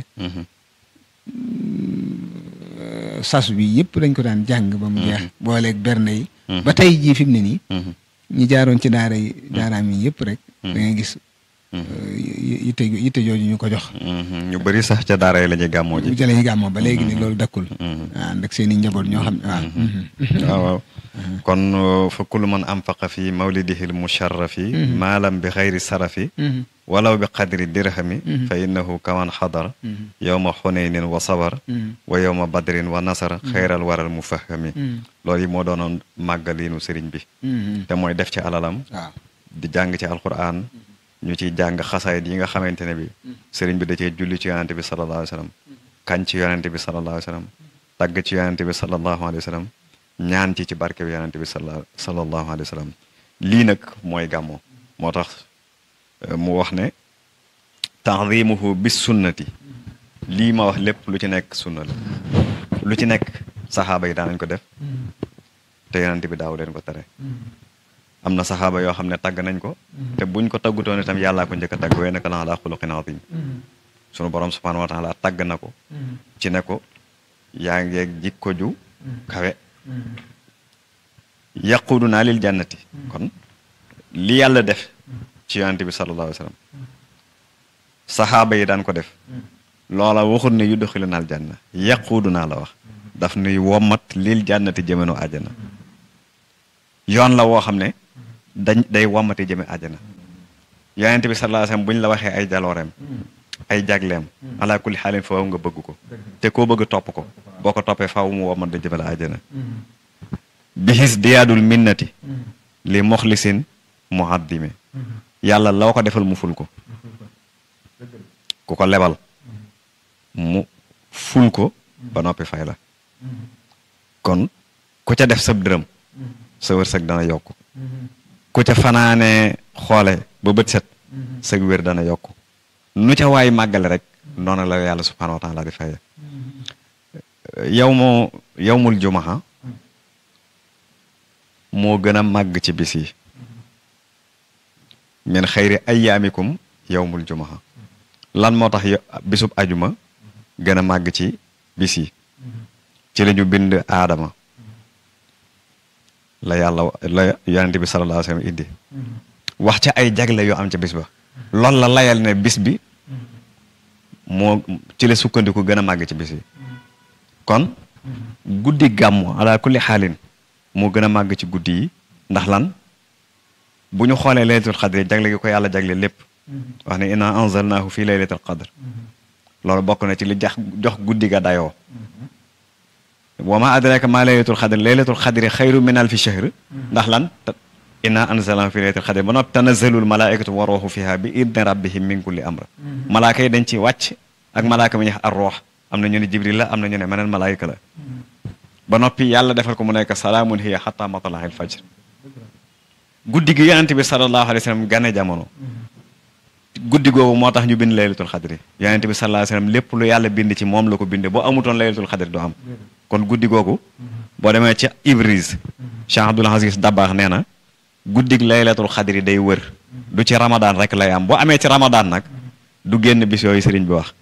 sas bi yëpp dañ ko daan jàng ba mu jeex booleeg berne yi ba tey jii fi mu ne nii ñi jaaroon ci daara yi daaraam yi yëpp rek da ngay gis yitte yitte jooju ñu ko jox ñu bëri sax ca daara yi la ñuy gàmmoo ji ca la ñuy gàmmoo ba léegi ni loolu dakkul waaw ndax seen i njaboot ñoo xam ne waaw waaw kon fa kullu man anfaqa fi mawlidihil musharrafi maalam bi xayri sarafi walaw bi qadri dirhami fa innahu kaman xadara yowma xunaynin wa sabar wa yowma badrin wa nasara xayral waral mufahami loolu yi moo doonoon màggaliinu sëriñ bi te mooy def ci alalam di jàng ci alquran ñu ciy jàng xasaayid yi nga xamante ne bi sëriñ bi da cee julli ci yonente bi sallallahu alayhi wa sallam kañ ci yonente bi sallallahu alayhi wa sallam tagg ci yonente bi sallallahu alayhi wa sallam ñaan ci ci barke bi yonente bi sallallahu alayhi wa sallam lii nag mooy gàmmo moo tax mu wax ne taadimuhu bis sunnati lii ma wax lépp lu ci nekk sunna la lu ci nekk saxaaba yi daanañ ko def te yonente bi daaw leen ko tere am na saxaaba yoo xam ne tagg nañ ko te buñ ko taggutoon itam yàllaa ko njëkk a tagg wa innaka la ala xuluqin azim sunu borom subhanahu wa taala tagg na ko ci ne ko yaa ngeeg jikko ju kawe yaquduna lil jannati kon li yàlla def ci yonente bi sallallahu alayhi wa sallam saxaaba yi daan ko def loola waxut ne yudxiluna al janna yaquudunaa la wax daf nuy wommat lil jannati jëmeno àjjana yoon la woo xam ne dañ day wommati jëme àjjana yonent bi sallallahu alayhi wasallam buñ la waxee ay jalooreem ay jagleem ala kulli xaalin faaw nga bëgg ko te koo bëgg topp ko boo ko toppee faaw mu wommat da jëme la àjjana bihis diyaadul minnati li moxlisin muhaddime yàlla loo ko defal mu ful ko ku ko lebal mu ful ko ba noppi fay la kon ku ca def sab dërëm sa wërsëg dana yokk ku ca fanaane xoole ba bët set sag wér dana yokk nu ca waay màggale rek noonu la yàlla subhaanahu wa taala di faye yow moo yowmul jumaha moo gën a màgg ci bis yi min xayri ayyaamikum yowmul jumaha lan moo tax bisub ajuma gën a màgg ci bis yi ci la ñu bind aadama la yàlla la yonente bi sallallahu alayhi wa sallam indi wax ca ay jagle yoo am ca bis ba loolu la layal ne bis bi moo ci la sukkandiku gën a màgg ci bis yi kon guddi gàmmu ala kulli xaalin moo gën a màgg ci guddi yi ndax lan bu ñu xoolee laylatul xadr jagle gi ko yàlla jagle lépp wax ne inna anzalnaahu fi laylatul qadr loolu bokk na ci li jax jox guddi ga dayoo wa ma adraka ma laylatul xadr laylatul xadri xayru min alfi shahr ndax lan inna anzalnaahu fi laylatul xadr ba noppi tanazzalul malaikatu wa ruuhu fiha bi idni rabbihim min kulli amr malaaka yi dañ ci wàcc ak malaaka mi ñuy wax ar ruux am na ñu ne jibril la am na ñu ne meneen malaayika la ba noppi yàlla defal ko mu nekk salaamun hiya hatta matla'il fajr guddi gi yonent bi sallallahu alayhi wa sallam gane jamono guddi googu moo tax ñu bind laylatul xadri yonent bi sallallahu alayhi wa sallam lépp lu yàlla bind ci moom la ko binde boo amutoon laylatul xadri du am kon guddi googu boo demee ci Ibris Cheikh Abdoul Aziz Dabakh nee na guddig laylatul xadri day wër du ci ramadan rek lay am boo amee ci ramadan nag du génn bis yooyu sëriñ bi wax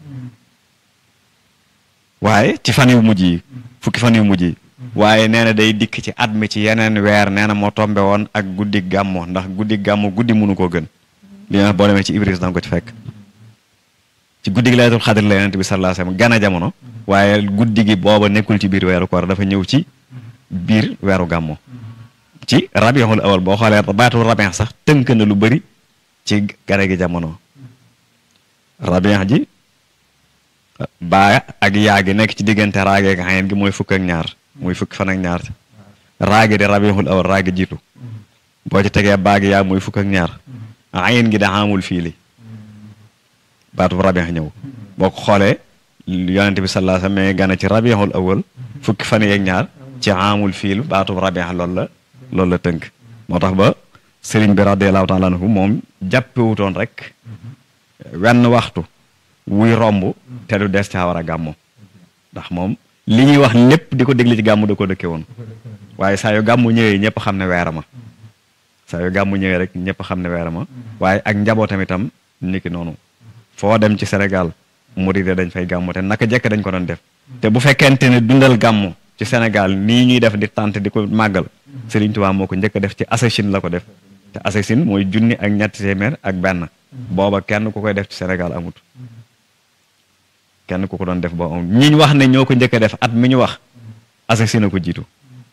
waaye ci fan yu mujj yi fukki fan yu mujj yi waaye nee na day dikk ci at mi ci yeneen weer nee na moo tombe woon ak guddi gàmmo ndax guddi gàmmo guddi mënu koo gën li nga boo demee ci Ibris danga ko ci fekk ci guddi gi laylatul xadr la yonent bi sallallahu alayhi wasallam gane jamono waaye guddi gi booba nekkul ci biir weeru koor dafa ñëw ci biir weeru gàmmo ci rabiul awal boo xoolee baatu rabien sax tënk na lu bëri ci gare gi jamono rabien ji baa ak yaa gi nekk ci diggante raage ak xayen gi mooy fukk ak ñaar muy fukki fan ak ñaar raagi di rabiul awal raagi jiitu boo ci tegee baagi yaa muy fukk ak ñaar xayen gi da amul fiili baatu rabien ñëw boo ko xoolee yonente bi sallallahu alayhi wasallam gane ci rabiul awal fukki fan yeeg ñaar ci amul fiil baatu rabien loolu la loolu la tënk moo tax ba sëriñ bi radiyallahu taala anhu moom jàppewutoon rek wenn waxtu wuy romb te du des caa war a gàmmu ndax moom li ñuy wax lépp di ko déglu ci gàmmu da ko dëkke woon waaye saa yu gàmmu ñëwee ñëpp xam ne weerama saa yu gàmmu ñëwee rek ñëpp xam ne weerama waaye ak njabootam itam niki noonu foo dem ci Sénégal murid dañ fay gàmmu te naka jekk dañ ko doon def te bu fekkente ne dundal gàmmu ci Sénégal nii ñuy def di tànt di ko màggal Sëriñ Tuubaa moo ko njëkk a def ci Assassine la ko def te Assassine mooy junni ak ñetti téeméer ak benn booba kenn ku koy def ci Sénégal amut kenn ku ko doon def boo am ñi ñu wax ne ñoo ko njëkk a def at mi ñu wax Assassine a ko jiitu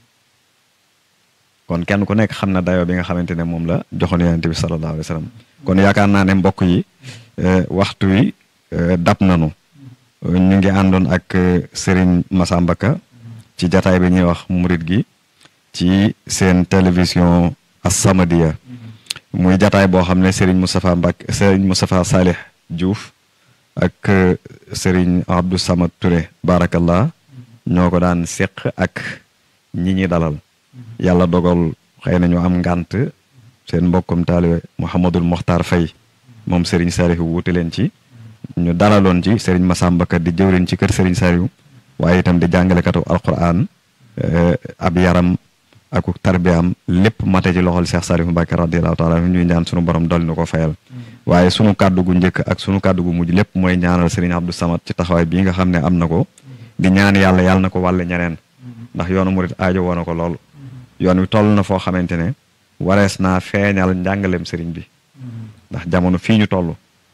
kon kenn ku nekk xam na dayoo bi nga xamante ne moom la joxoon Yonent bi sallallahu alayhi wa sallam kon yaakaar naa ne mbokk yi waxtu wi dab nanu ñu ngi àndoon ak Serigne Massamba Ka ci jataay bi ñuy wax murid gi ci seen télévision As-Samadiyya muy jataay boo xam ne Serigne Moustapha Mbacké Serigne Moustapha Salih Diouf ak Serigne Abdou Samad Touré barakallah ñoo ko daan séq ak ñi ñi dalal yàlla dogal xëy na ñu am ngànt seen mbokkum taalibe Mouhamadul Mokhtar Faye moom Serigne Saliou wuute leen ci ñu dalaloon ci Serigne Massamba Ka di jëwriñ ci kër Serigne Saliou waaye itam di jàngalekatu alquran ab yaram ak tarbiyaam lépp mate ci loxol Cheikh Saliou Mbacké radiyallahu taala ñuy ñaan sunu borom dol ñu ko fayal waaye sunu kàddu gu njëkk ak sunu kàddu gu mujj lépp mooy ñaanal Serigne Abdou Samad ci taxawaay bii nga xam ne am na ko di ñaan yàlla yàlla na ko wàlle ñeneen ndax yoonu murit aajo woon na ko lool yoon wi toll na foo xamante ne warees naa feeñal njàngaleem Serigne bi ndax jamono fii ñu toll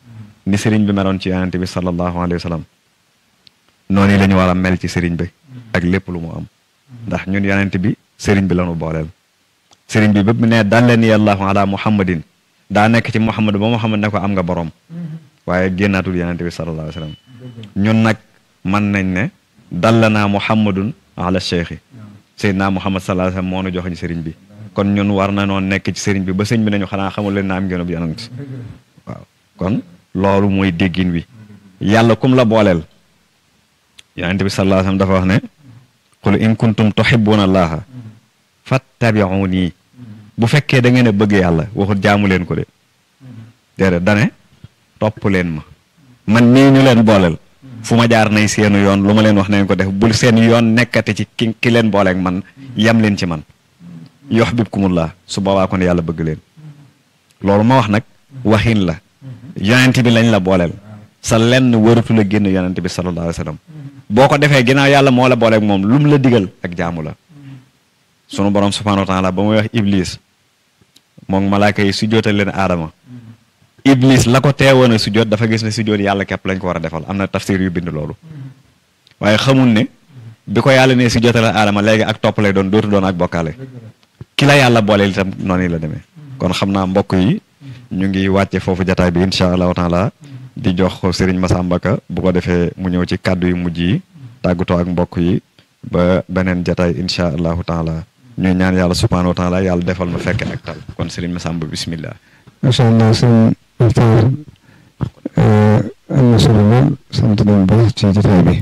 ni sëriñ bi meloon ci yonent bi sallallahu alayhi wa sallam noonu la ñu war a mel ci sëriñ bi ak lépp lu mu am ndax ñun yonent bi sëriñ bi lañu booleel sëriñ bi bépp ne dallani allahu ala muhammadin daa nekk ci muhammad ba muhammad ne ko am nga borom waaye génnaatul yonent bi sallallahu alayhi wa sallam ñun nag mën nañ ne dallanaa muhammadun ala cheikhi seydina muhammad sallallahu alayhi wa sallam moo nu joxoñ sëriñ bi kon ñun war na noon nekk ci sëriñ bi ba sëñ bi nañu xanaa xamul leen na am ngeen ab yonent waaw kon loolu mooy déggin wi yàlla kum la booleel yonent bi sallallahu alayhi wa sallam dafa wax ne qul in kuntum tuhibbuna allaha fattabi'uni bu fekkee da ngeen a bëgg yàlla waxut jaamu leen ko de déedéet dane topp leen ma man nii ñu leen booleel fu ma jaar nay seenu yoon lu ma leen wax nañ ko def bul seen yoon nekkate ci ki ki leen booleeg man yam leen ci man yuhibbukumullah su boobaa kon yàlla bëgg leen loolu ma wax nag waxin la yonent bi lañ la booleel sa lenn waratu la génn yonent bi sallallahu alayhi wa sallam boo ko defee ginnaaw yàlla moo la booleeg moom lu mu la digal ak jaamu la sunu borom subhanahu wa taala ba muy wax iblis moom malaaka yi sujjootal leen aadama iblis la ko teewoon a sujjoot dafa gis ne sujjoot yàlla képp lañ ko war a defal am na tafsir yu bind loolu waaye xamul ne bi ko yàlla ne sujjootal aadama léegi ak topp lay doon dootu doon ak bokkaale ki la yàlla booleel itam noonu la demee kon xam naa mbokk yi ñu ngi wàcce foofu jataay bi incha allahu taala di jox Serigne Massamba Ka bu ko defee mu ñëw ci kàddu yu mujj yi tàggatoo ak mbokk yi ba beneen jataay incha allahu taala ñuy ñaan yàlla subhanahu wa taala yàlla defal ma fekke ak tal kon Serigne Massamba bismillah. macha allah sëñ Maxtaar am na solo lool sant nañ ba ci jataay bi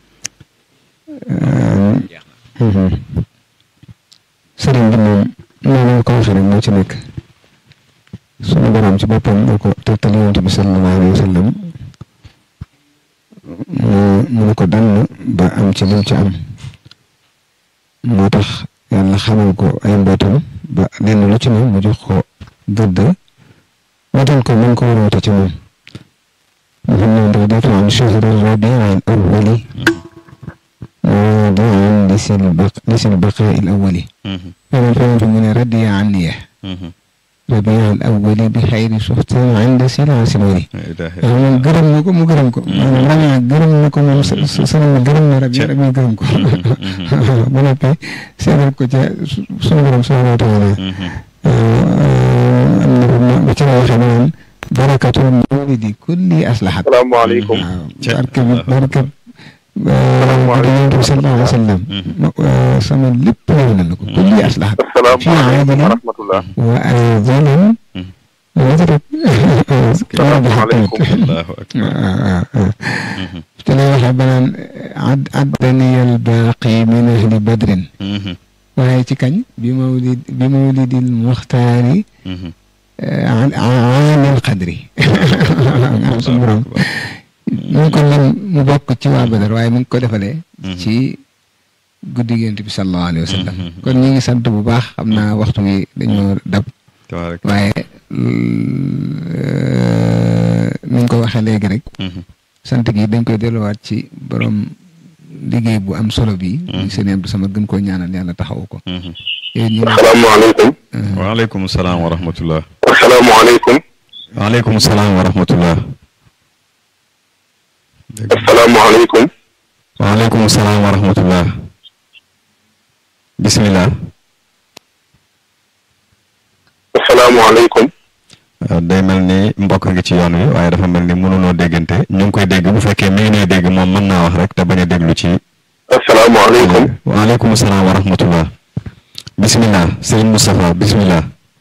sëriñ bi moom noonu ko waxee rek moo ci nekk sunu borom ci boppam moo ko tegtal yonent bi sallallahu alayhi wa sallam mu ne ko dann ba am ci lim ci am moo tax yàlla xamal ko ay mbootam ba lenn lu ci ne mu jox ko gëdd matal ko mën ko waroote ci moom محمد رضيت عن شهر الربيع الأول وداعا لسن البقاء الأولي فمن فهم من ردي عني ربيع الأول بخير سخط عند سلع سلوري يعني قرم نكو مقرم كو أنا قرم نكو سنة قرم ربيع ربيع قرم كو بنا بي سيدر كو سنة سنة وتعالى بكرة وخبران بركة المولد كل أصلحت. السلام عليكم. بركة بركة النبي صلى الله عليه وسلم سمى لب لكم كل أصلحت. السلام عليكم ورحمة الله. وأيضا نظرت السلام عليكم. الله أكبر. تلاوة حبنا عد عدني الباقي من أهل بدر. وهي تكن بمولد بمولد المختار عن عن القدر mu ngi ko mën mu bokk ci waa Badar waaye mu ngi ko defalee ci guddi Yonent bi sallallahu alayhi wa sallam kon ñu ngi sant bu baax xam naa waxtu wi dañoo dab waaye ni nga ko waxee léegi rek sant gi dañ koy delluwaat ci borom liggéey bu am solo bi muy sëñ Abdou Samad gën koo ñaanal yàlla taxawu ko. asalaamaaleykum. waaleykum salaam wa rahmatullah. asalaamaaleykum. waaleykum salaam wa rahmatullah. asalaamaaleykum. waaleykum salaam wa rahmatullah. bismillah. asalaamaaleykum. day mel ni mbokk ngi ci yoon wi waaye dafa mel ni mënunoo déggante ñu ngi koy dégg bu fekkee mi ngi nay dégg moom mën naa wax rek te bañ a déglu ci. asalaamaaleykum. waaleykum salaam wa rahmatullah. bismillah Serigne Moustapha bismillah.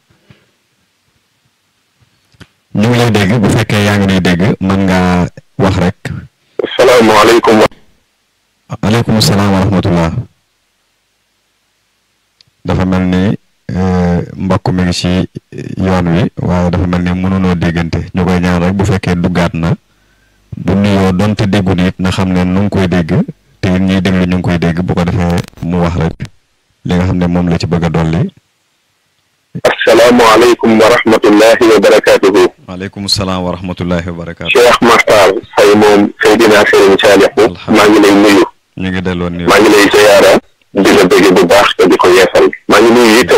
ñu ngi lay dégg bu fekkee yaa ngi lay dégg mën ngaa wax rek. asalaamaaleykum. waaleykum salaam wa rahmatullah. dafa mel ni mbokk mi ngi ci yoon wi waaye dafa mel ni mënunoo déggante ñu koy ñaan rek bu fekkee duggaat na bu nuyoo donte déggu nit na xam ne nu ngi koy dégg te it ñuy déglu ñu ngi koy dégg bu ko defee mu wax rek li nga xam ne moom la ci bëgg a dolli. asalaamaaleykum wa rahmatullahi wa barakaatuhu. waaleykum salaam wa rahmatullahi wa barakaatuhu. Cheikh Makhtar Faye moom Seydina Serigne Saliou maa ngi lay nuyu. ñu ngi delloo nuyu. maa ngi lay ziyaara di la bëgg bu baax te di ko yeesal. maa ngi nuyu itam.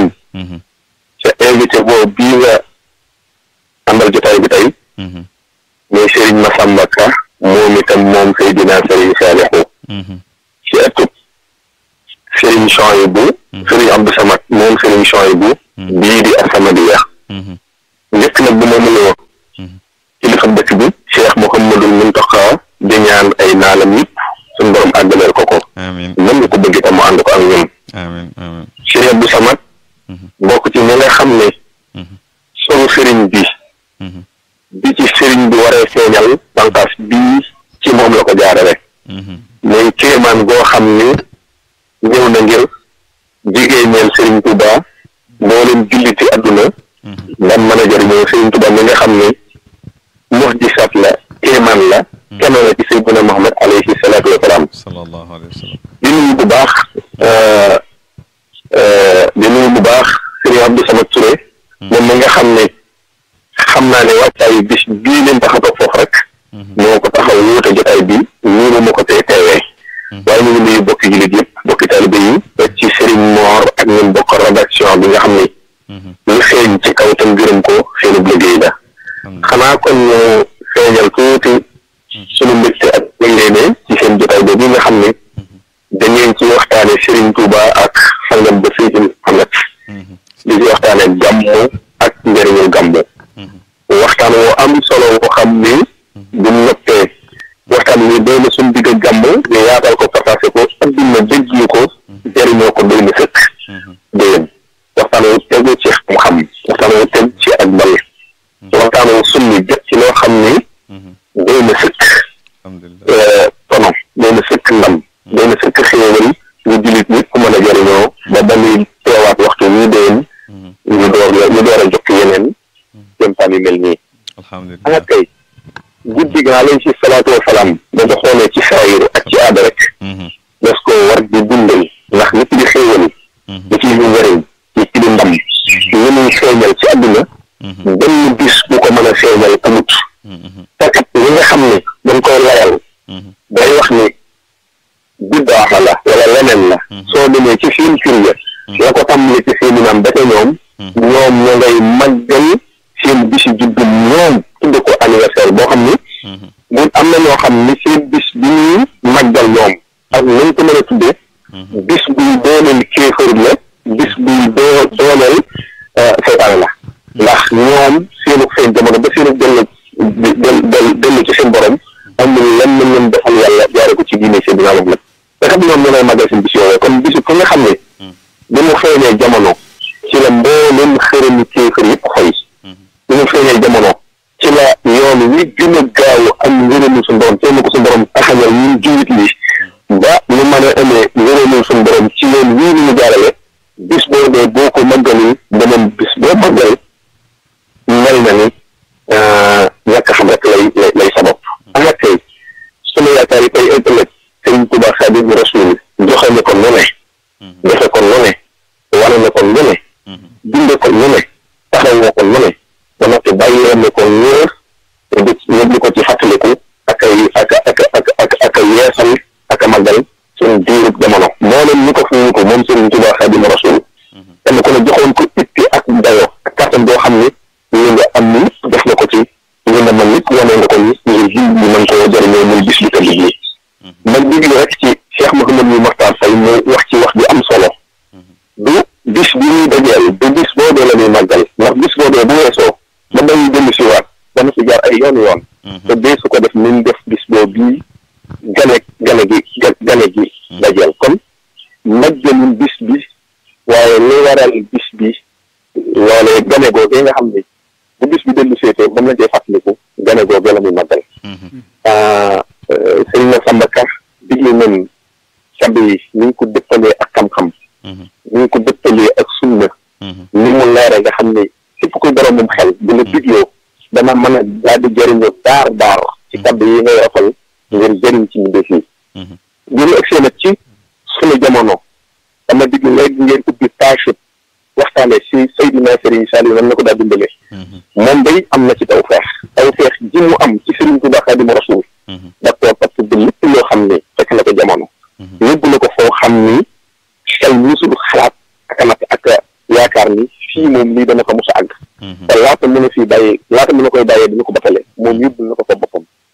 ca invité boobu bii nga àndal jotaay bi tey. muy Serigne Massamba Ka moom itam moom Seydina Serigne Saliou ci ëttub Serigne Chouaïbou Serigne Abdou Samad moom Serigne Chouaïbou bii di As-Samadiyya njëkk nag bu ma mënoo kilifa dëkk bi Cheikh Mouhamadul Mountakha di ñaan ay naalam yëpp suñu borom àggaleel ko ko amiin mën nga ko bëgg itam mu ànd ko ak ñun amiin amiin Cheikh Abdou Samad bokk ci ñi nga xam ne solu Serigne bi bi ci Serigne bi waree feeñal bànqaas bii ci moom la ko jaare rek muy kéemaan goo xam ni ñëw na ngir jigéeneel Serigne Touba mboolem julliti àdduna ndam mën a jëriñoo Serigne Touba mi nga xam ne mu'jizaat la kéemaan la kenn la ci Seydina Muhammad alayhi salaatu wa salaam sallallahu alayhi wa sallam di nuyu bu baax di nuyu bu baax Serigne Abdou Samad Touré moom mi nga xam ne xam naa ne wàccaayu bis bii leen tax a toog foofu rek moo ko taxaw wuute jotaay bi nii ma ko tey teewee waaye ñu ngi nuyu bokki jullit yëpp bokki taalibe yi rek ci Serigne Mor ak ñun bokk rédaction bi nga xam ne lu feeñ ci kaw tam gërëm ko seenub liggéey la xanaa kon ñu feeñal tuuti sunu mbégte ak yéene ci seen jotaay boobu nga xam ne dañeen ci waxtaane Serigne Touba ak sangam ba Seydina Muhammad di ci waxtaane gàmmu ak njëriñul gàmmu waxtaan woo am solo woo xam ni bu noppee waxtaan wi doy na suñu digg gàmmu ñu yaatal ko partagé ko adduna déglu ko jëriñoo ko doy na sëkk déwén waxtaan wu tegu ci xam-xam waxtaan wu tegu ci ak bal waxtaan wu sunni jot ci loo xam ni doy na sëkk tono doy na sëkk ndam doy na sëkk xéewal ñu jullit ñi ku mën a jëriñoo ba ba muy teewaat waxtu wi déwén ñu door ñu door a jokk yeneen jëmtaan yu mel nii alhamdulilah kay guddi gi alayhi ci salaatu wa salaam da nga xoolee ci saayiru ak ci aada rek das ko war di dundal ndax nit di xéewal di ci lu njëriñ di ci di ndam ñu muy feeñal ci àdduna benn bis bu ko mën a feeñal amut te kat ñi nga xam ne dañ koy layal day wax ni biddaaxa la wala leneen la soo demee ci seen fir ya la ko tàmbali ci seeni naam ba te ñoom ñoom ñoo ngay màggal seen bisi juddu ñoom tudde ko anniversaire boo xam ni mun am na ñoo xam ni seen bis bi ñuy màggal ñoom ak nañ ko mën a tudde bis buy dooleel kéefër la bis buy doo dooleel seytaane la ndax ñoom seenu feeñ jamono ba seenu dellu del dellu ci seen borom amul lenn leen defal yàlla jaare ko ci diine seen dinaa nag te xam ñoom ñoo ngay màggal seen bis yooyu kon bisu ko nga xam ne bi mu feeñee jamono ci la mbooleem xërëmi kéefër yëpp xoy bi mu feeñee jamono ci la yoon wi gën a gaaw am ngërëmu suñu borom teel ko suñu borom taxañal ñun jiwit li ba ñu mën a amee ngërëmu suñu borom ci yoon wii ni ñu jaarale bis boo dee boo ko màggali beneen bis boo màggal mel na ni ñàkk xam rek lay lay lay sabab ana tey sunu yaakaar yi tey ëllëg Sëriñ Tuubaa Xaadimu Rasuul joxe ne ko nu ne defe ko nu ne wane ne ko nu ne binde ko nu ne taxaw ne ko nu ne ba noppi bàyyi woon ne ko ñëer ñëpp ko ci fàttaliku ak ay ak ak ak ak ak yeesal ak a màggal suñu diirub jamono moo leen ñu ko fi ñu ko moom Sëriñ Tuubaa Xaadimu Rasuul kenn ku ne joxoon ko itti ak dayoo ak kàttan boo xam ni ñu nga am ni def na ko ci ñu ne man nit wane nga ko ni ngir ji bi mën koo jëriñoo muy bis bi tëdd bi ma diglu rek ci Cheikh Mouhamadou Makhtar Faye mu wax ci wax bi am solo du bis bi ñuy dajeel du bis boobee la ñuy màggal ndax bis boobee bu weesoo ba dañuy dellu si waat dana si jaar ay yoon yoon te dee su ko def niñ def bis boobu bii gane gane gi gane gi dajeel kon màggalul bis bi waaye li waral bis bi loolee gane googee nga xam ne bu bis bi dellu seetee moom lañ koy fàttaliku gane googee la muy màggal sëriñ Massamba Ka diglu nañ cabb yi ni ñu ko dëppalee ak xam-xam ni ñu ko dëppalee ak sunna ni mu leere nga xam ne képp kuy borom moom xel bu la digloo dana mën a daal di jëriñoo daar daar ci cabb yi ngay rafal ngir jëriñ ci ñu def yi bi ñu egsee nag ci sunu jamono dama diglu léegi ngeen ubbi page waxtaane si Seydina Serigne Saliou nan la ko daa dundalee moom day am na ci taw feex taw feex ji mu am ci Serigne Touba Xaadimu Rasuul d'accord parce que lépp loo xam ne fekk na ko jamono yóbbu na ko foo xam ni xel musul xalaat ak nag ak yaakaar ni fii moom lii dana ko mos a àgg te laata mën a fii bàyyee laata mën a koy bàyyee dina ko batale moom yóbbu na ko fa boppam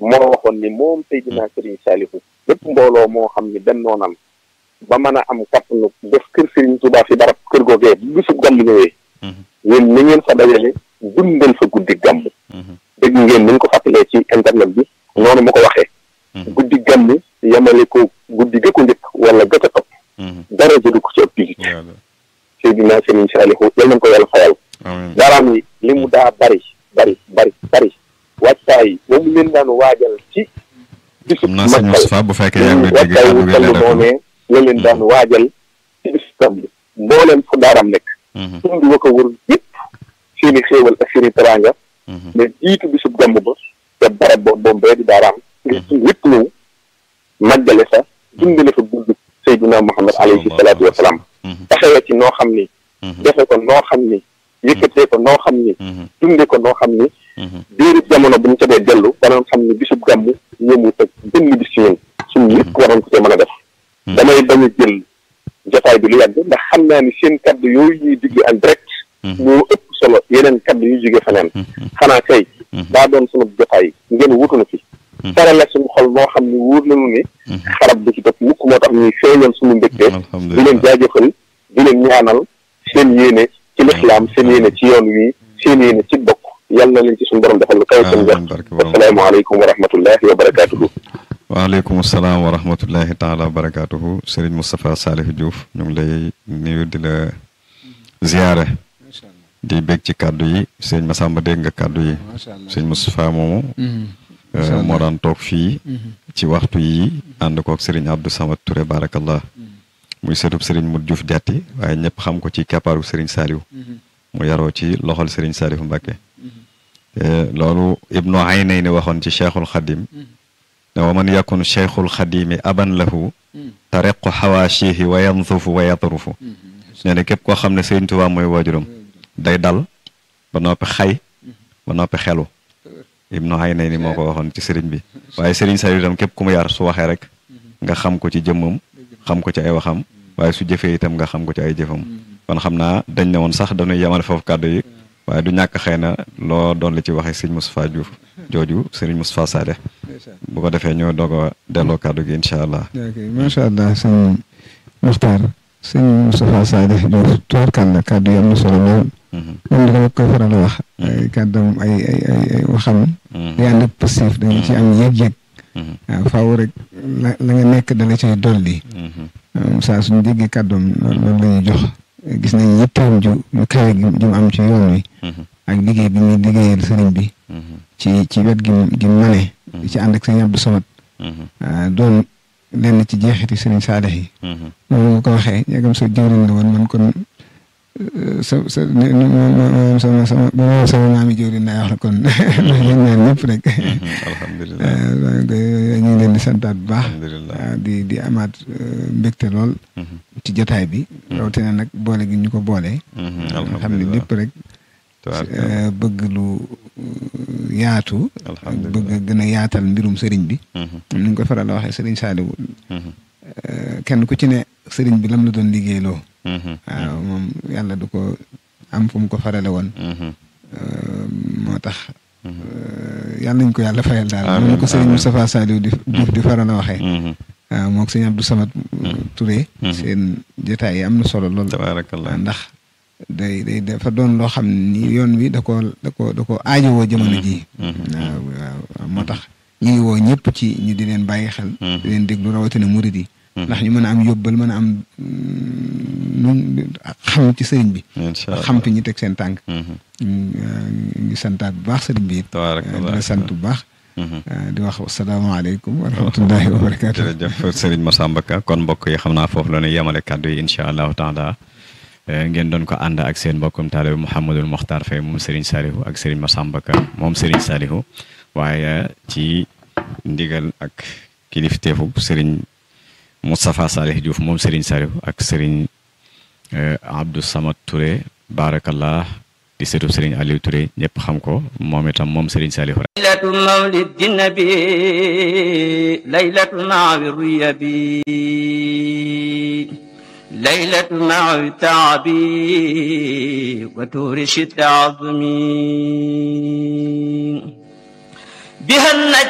moo waxoon ni moom Seydina Serigne Saliou lépp mbooloo moo xam ni bennoo nan ba mën a am kattanu def kër Serigne Touba fi barab kër googee bu bisu gàmm ñëwee yéen ni ngeen fa dajale dundal fa guddi gàmm dégg ngeen ni ñu ko fàttalee ci internet bi noonu ma ko waxee guddi gàmm yemale ko guddi ga ko njëkk wala ga ca topp dara jëdu ko ci activité Seydina Serigne Saliou yal nañ ko yàlla fayal daaraam yi li mu daa bari bari bari bari wàccaay ba mu leen daan waajal ci bisu Makka bu fekkee yaa ngi wàccaay wu toll noonee la leen daan waajal ci bisu gàmm mbooleem fu daaram nekk tund wa ko wër yëpp seen i xéewal ak seen i teraanga mais jiitu bisub gàmm ba te barab boobu boobu bee di daaraam ngir tund yëpp ñëw màggale sa dundale fa guddi Seydina Muhammad alayhi salaatu wa salaam taxawee ci noo xam ni defe ko noo xam ni yëkkatee ko noo xam ni dunde ko noo xam ni biir jamono bu ñu ca dee dellu danañ xam ni bisub gàmm ñëmu teg benn bis ci ñun suñu lépp waroon ko cee mën a def damay bañ a jël jotaay bi lu yàgg ndax xam naa ni seen kaddu yooyu ñuy diglu en direct moo ëpp solo yeneen kaddu yu jóge feneen xanaa kay daa doon sunu jotaay ngeen wutunu fi sarale suñu xol moo xam ni wóor nañu ni xarab bi ci topp mukk moo tax ñuy feeñoon suñu mbégte di leen jaajëfal di leen ñaanal seen yéene ci lislaam seen yéene ci yoon wi seen yéene ci bokk yàlla na leen ci suñu borom defal lu kaw seen jot asalaamaaleykum wa rahmatullahi wa barakaatuhu waaleykum salaam wa rahmatullahi taala wa barakaatuhu Serigne Moustapha Saliou Diouf ñu ngi lay nuyu di la ziyaare di bég ci kàddu yi sëñ Massamba dégg nga kàddu yi sëñ Moustapha moomu moo daan toog fii ci waxtu yi ànd kook Serigne Abdou Samad Touré barakallah muy setub Serigne Modou Diouf Diatty waaye ñëpp xam ko ci keppaaru Serigne Saliou mu yaroo ci loxol Serigne Saliou Mbacké loolu Ibnu Aynayni waxoon ci Cheikhul Khadim ne wa man yakun cheikhul xadimi aban lahu tarequ xawaashihi wa yanzufu wa yatrufu nee na képp koo xam ne Sëriñ Tuubaa mooy waajuram day dal ba noppi xay ba noppi xelu Ibnu Aynayni moo ko waxoon ci sëriñ bi waaye Sëriñ Saliou itam képp ku mu yar su waxee rek nga xam ko ci jëmmam xam ko ci ay waxam waaye su jëfee itam nga xam ko ci ay jëfam kon xam naa dañ ne woon sax dañuy yemale foofu kàddu yi waaye du ñàkk xëy na loo doon li ci waxee sëriñ Moustapha Diouf jooju sëriñ Moustapha Sade bu ko defee ñoo doog a delloo kàddu gi incha allah. ok macha allah sëñ Muxtaar sëñ Moustapha Sade Diouf tubarkàlla kàddu yi am na solo lool. moom dama koy faral a wax. ay kàddam ay ay ay ay waxam. di ànd ak passif dañu ci am yëg-yëg. waaw faaw rek la la nga nekk dala cay dolli. saa suñu déggee kàddoom loolu la ñuy jox. gis nañ yitteem ju ju kawe gi mu am ci yoon wi. ak liggéey bi muy liggéeyal sëriñ bi. ci ci wet gi gi mane. di ci ànd ak sëriñ Abdou Samad. doon lenn ci jeexiti sëriñ Saalix yi. noonu nga ko waxee yegam sa jëwriñ la woon man kon sa sa sama sama ba sama maami jëwriñ lay wax la kon yéen ñaar ñëpp rek. alhamdulilah ñu ngi leen di santaat bu baax. di di amaat mbégte lool. ci jotaay bi. rawatina nag boole gi ñu ko boole. xam ne lépp rek. bëgg lu yaatu. bëgg gën a yaatal mbirum sëriñ bi. ni nga ko faral a waxee sëriñ Saliou. kenn ku ci ne sëriñ bi lam la doon liggéeyloo. waaw moom yàlla du ko am fu mu ko farale woon. moo tax. yàlla nañ ko yàlla fayal daal. moom ko sëriñ Moustapha Saliou di di faral a waxee. waaw moog sëriñ Abdou Samad Touré. seen jotaay yi am na solo lool. tabaarakallah ndax. day day dafa doon loo xam ni yoon wi da koo da koo da koo aajowoo jamono ji waaw waaw moo tax ñu ngi woo ñëpp ci ñu di leen bàyyi xel di leen déglu rawatina murid yi ndax ñu mën a am yóbbal mën a am nun xam ci sëriñ bi xam fi ñu teg seen tànk ngi santaat bu baax sëriñ bi it di la sant bu baax di wax asalaamaaleykum wa rahmatullahi wa barakaatu jërëjëf sëriñ Massamba Ka kon mbokk yi xam naa foofu la ñu yemale kàddu yi incha allahu taala ngeen doon ko ànd ak seen mbokkum taalibe Mouhamadul Mokhtar Faye moom Serigne Saliou ak Serigne Massamba Ka moom Serigne Saliou waaye ci ndigal ak kilifteefu Serigne Moustapha Salih Diouf moom Serigne Saliou ak Serigne Abdou Samad Touré barakallah di seetu Serigne Aliou Touré ñëpp xam ko moom itam moom Serigne Saliou laylatu mawlidi nabi laylatu naawi ruyabi ليلة مع تعبي وتورش التعظمي بها النجاة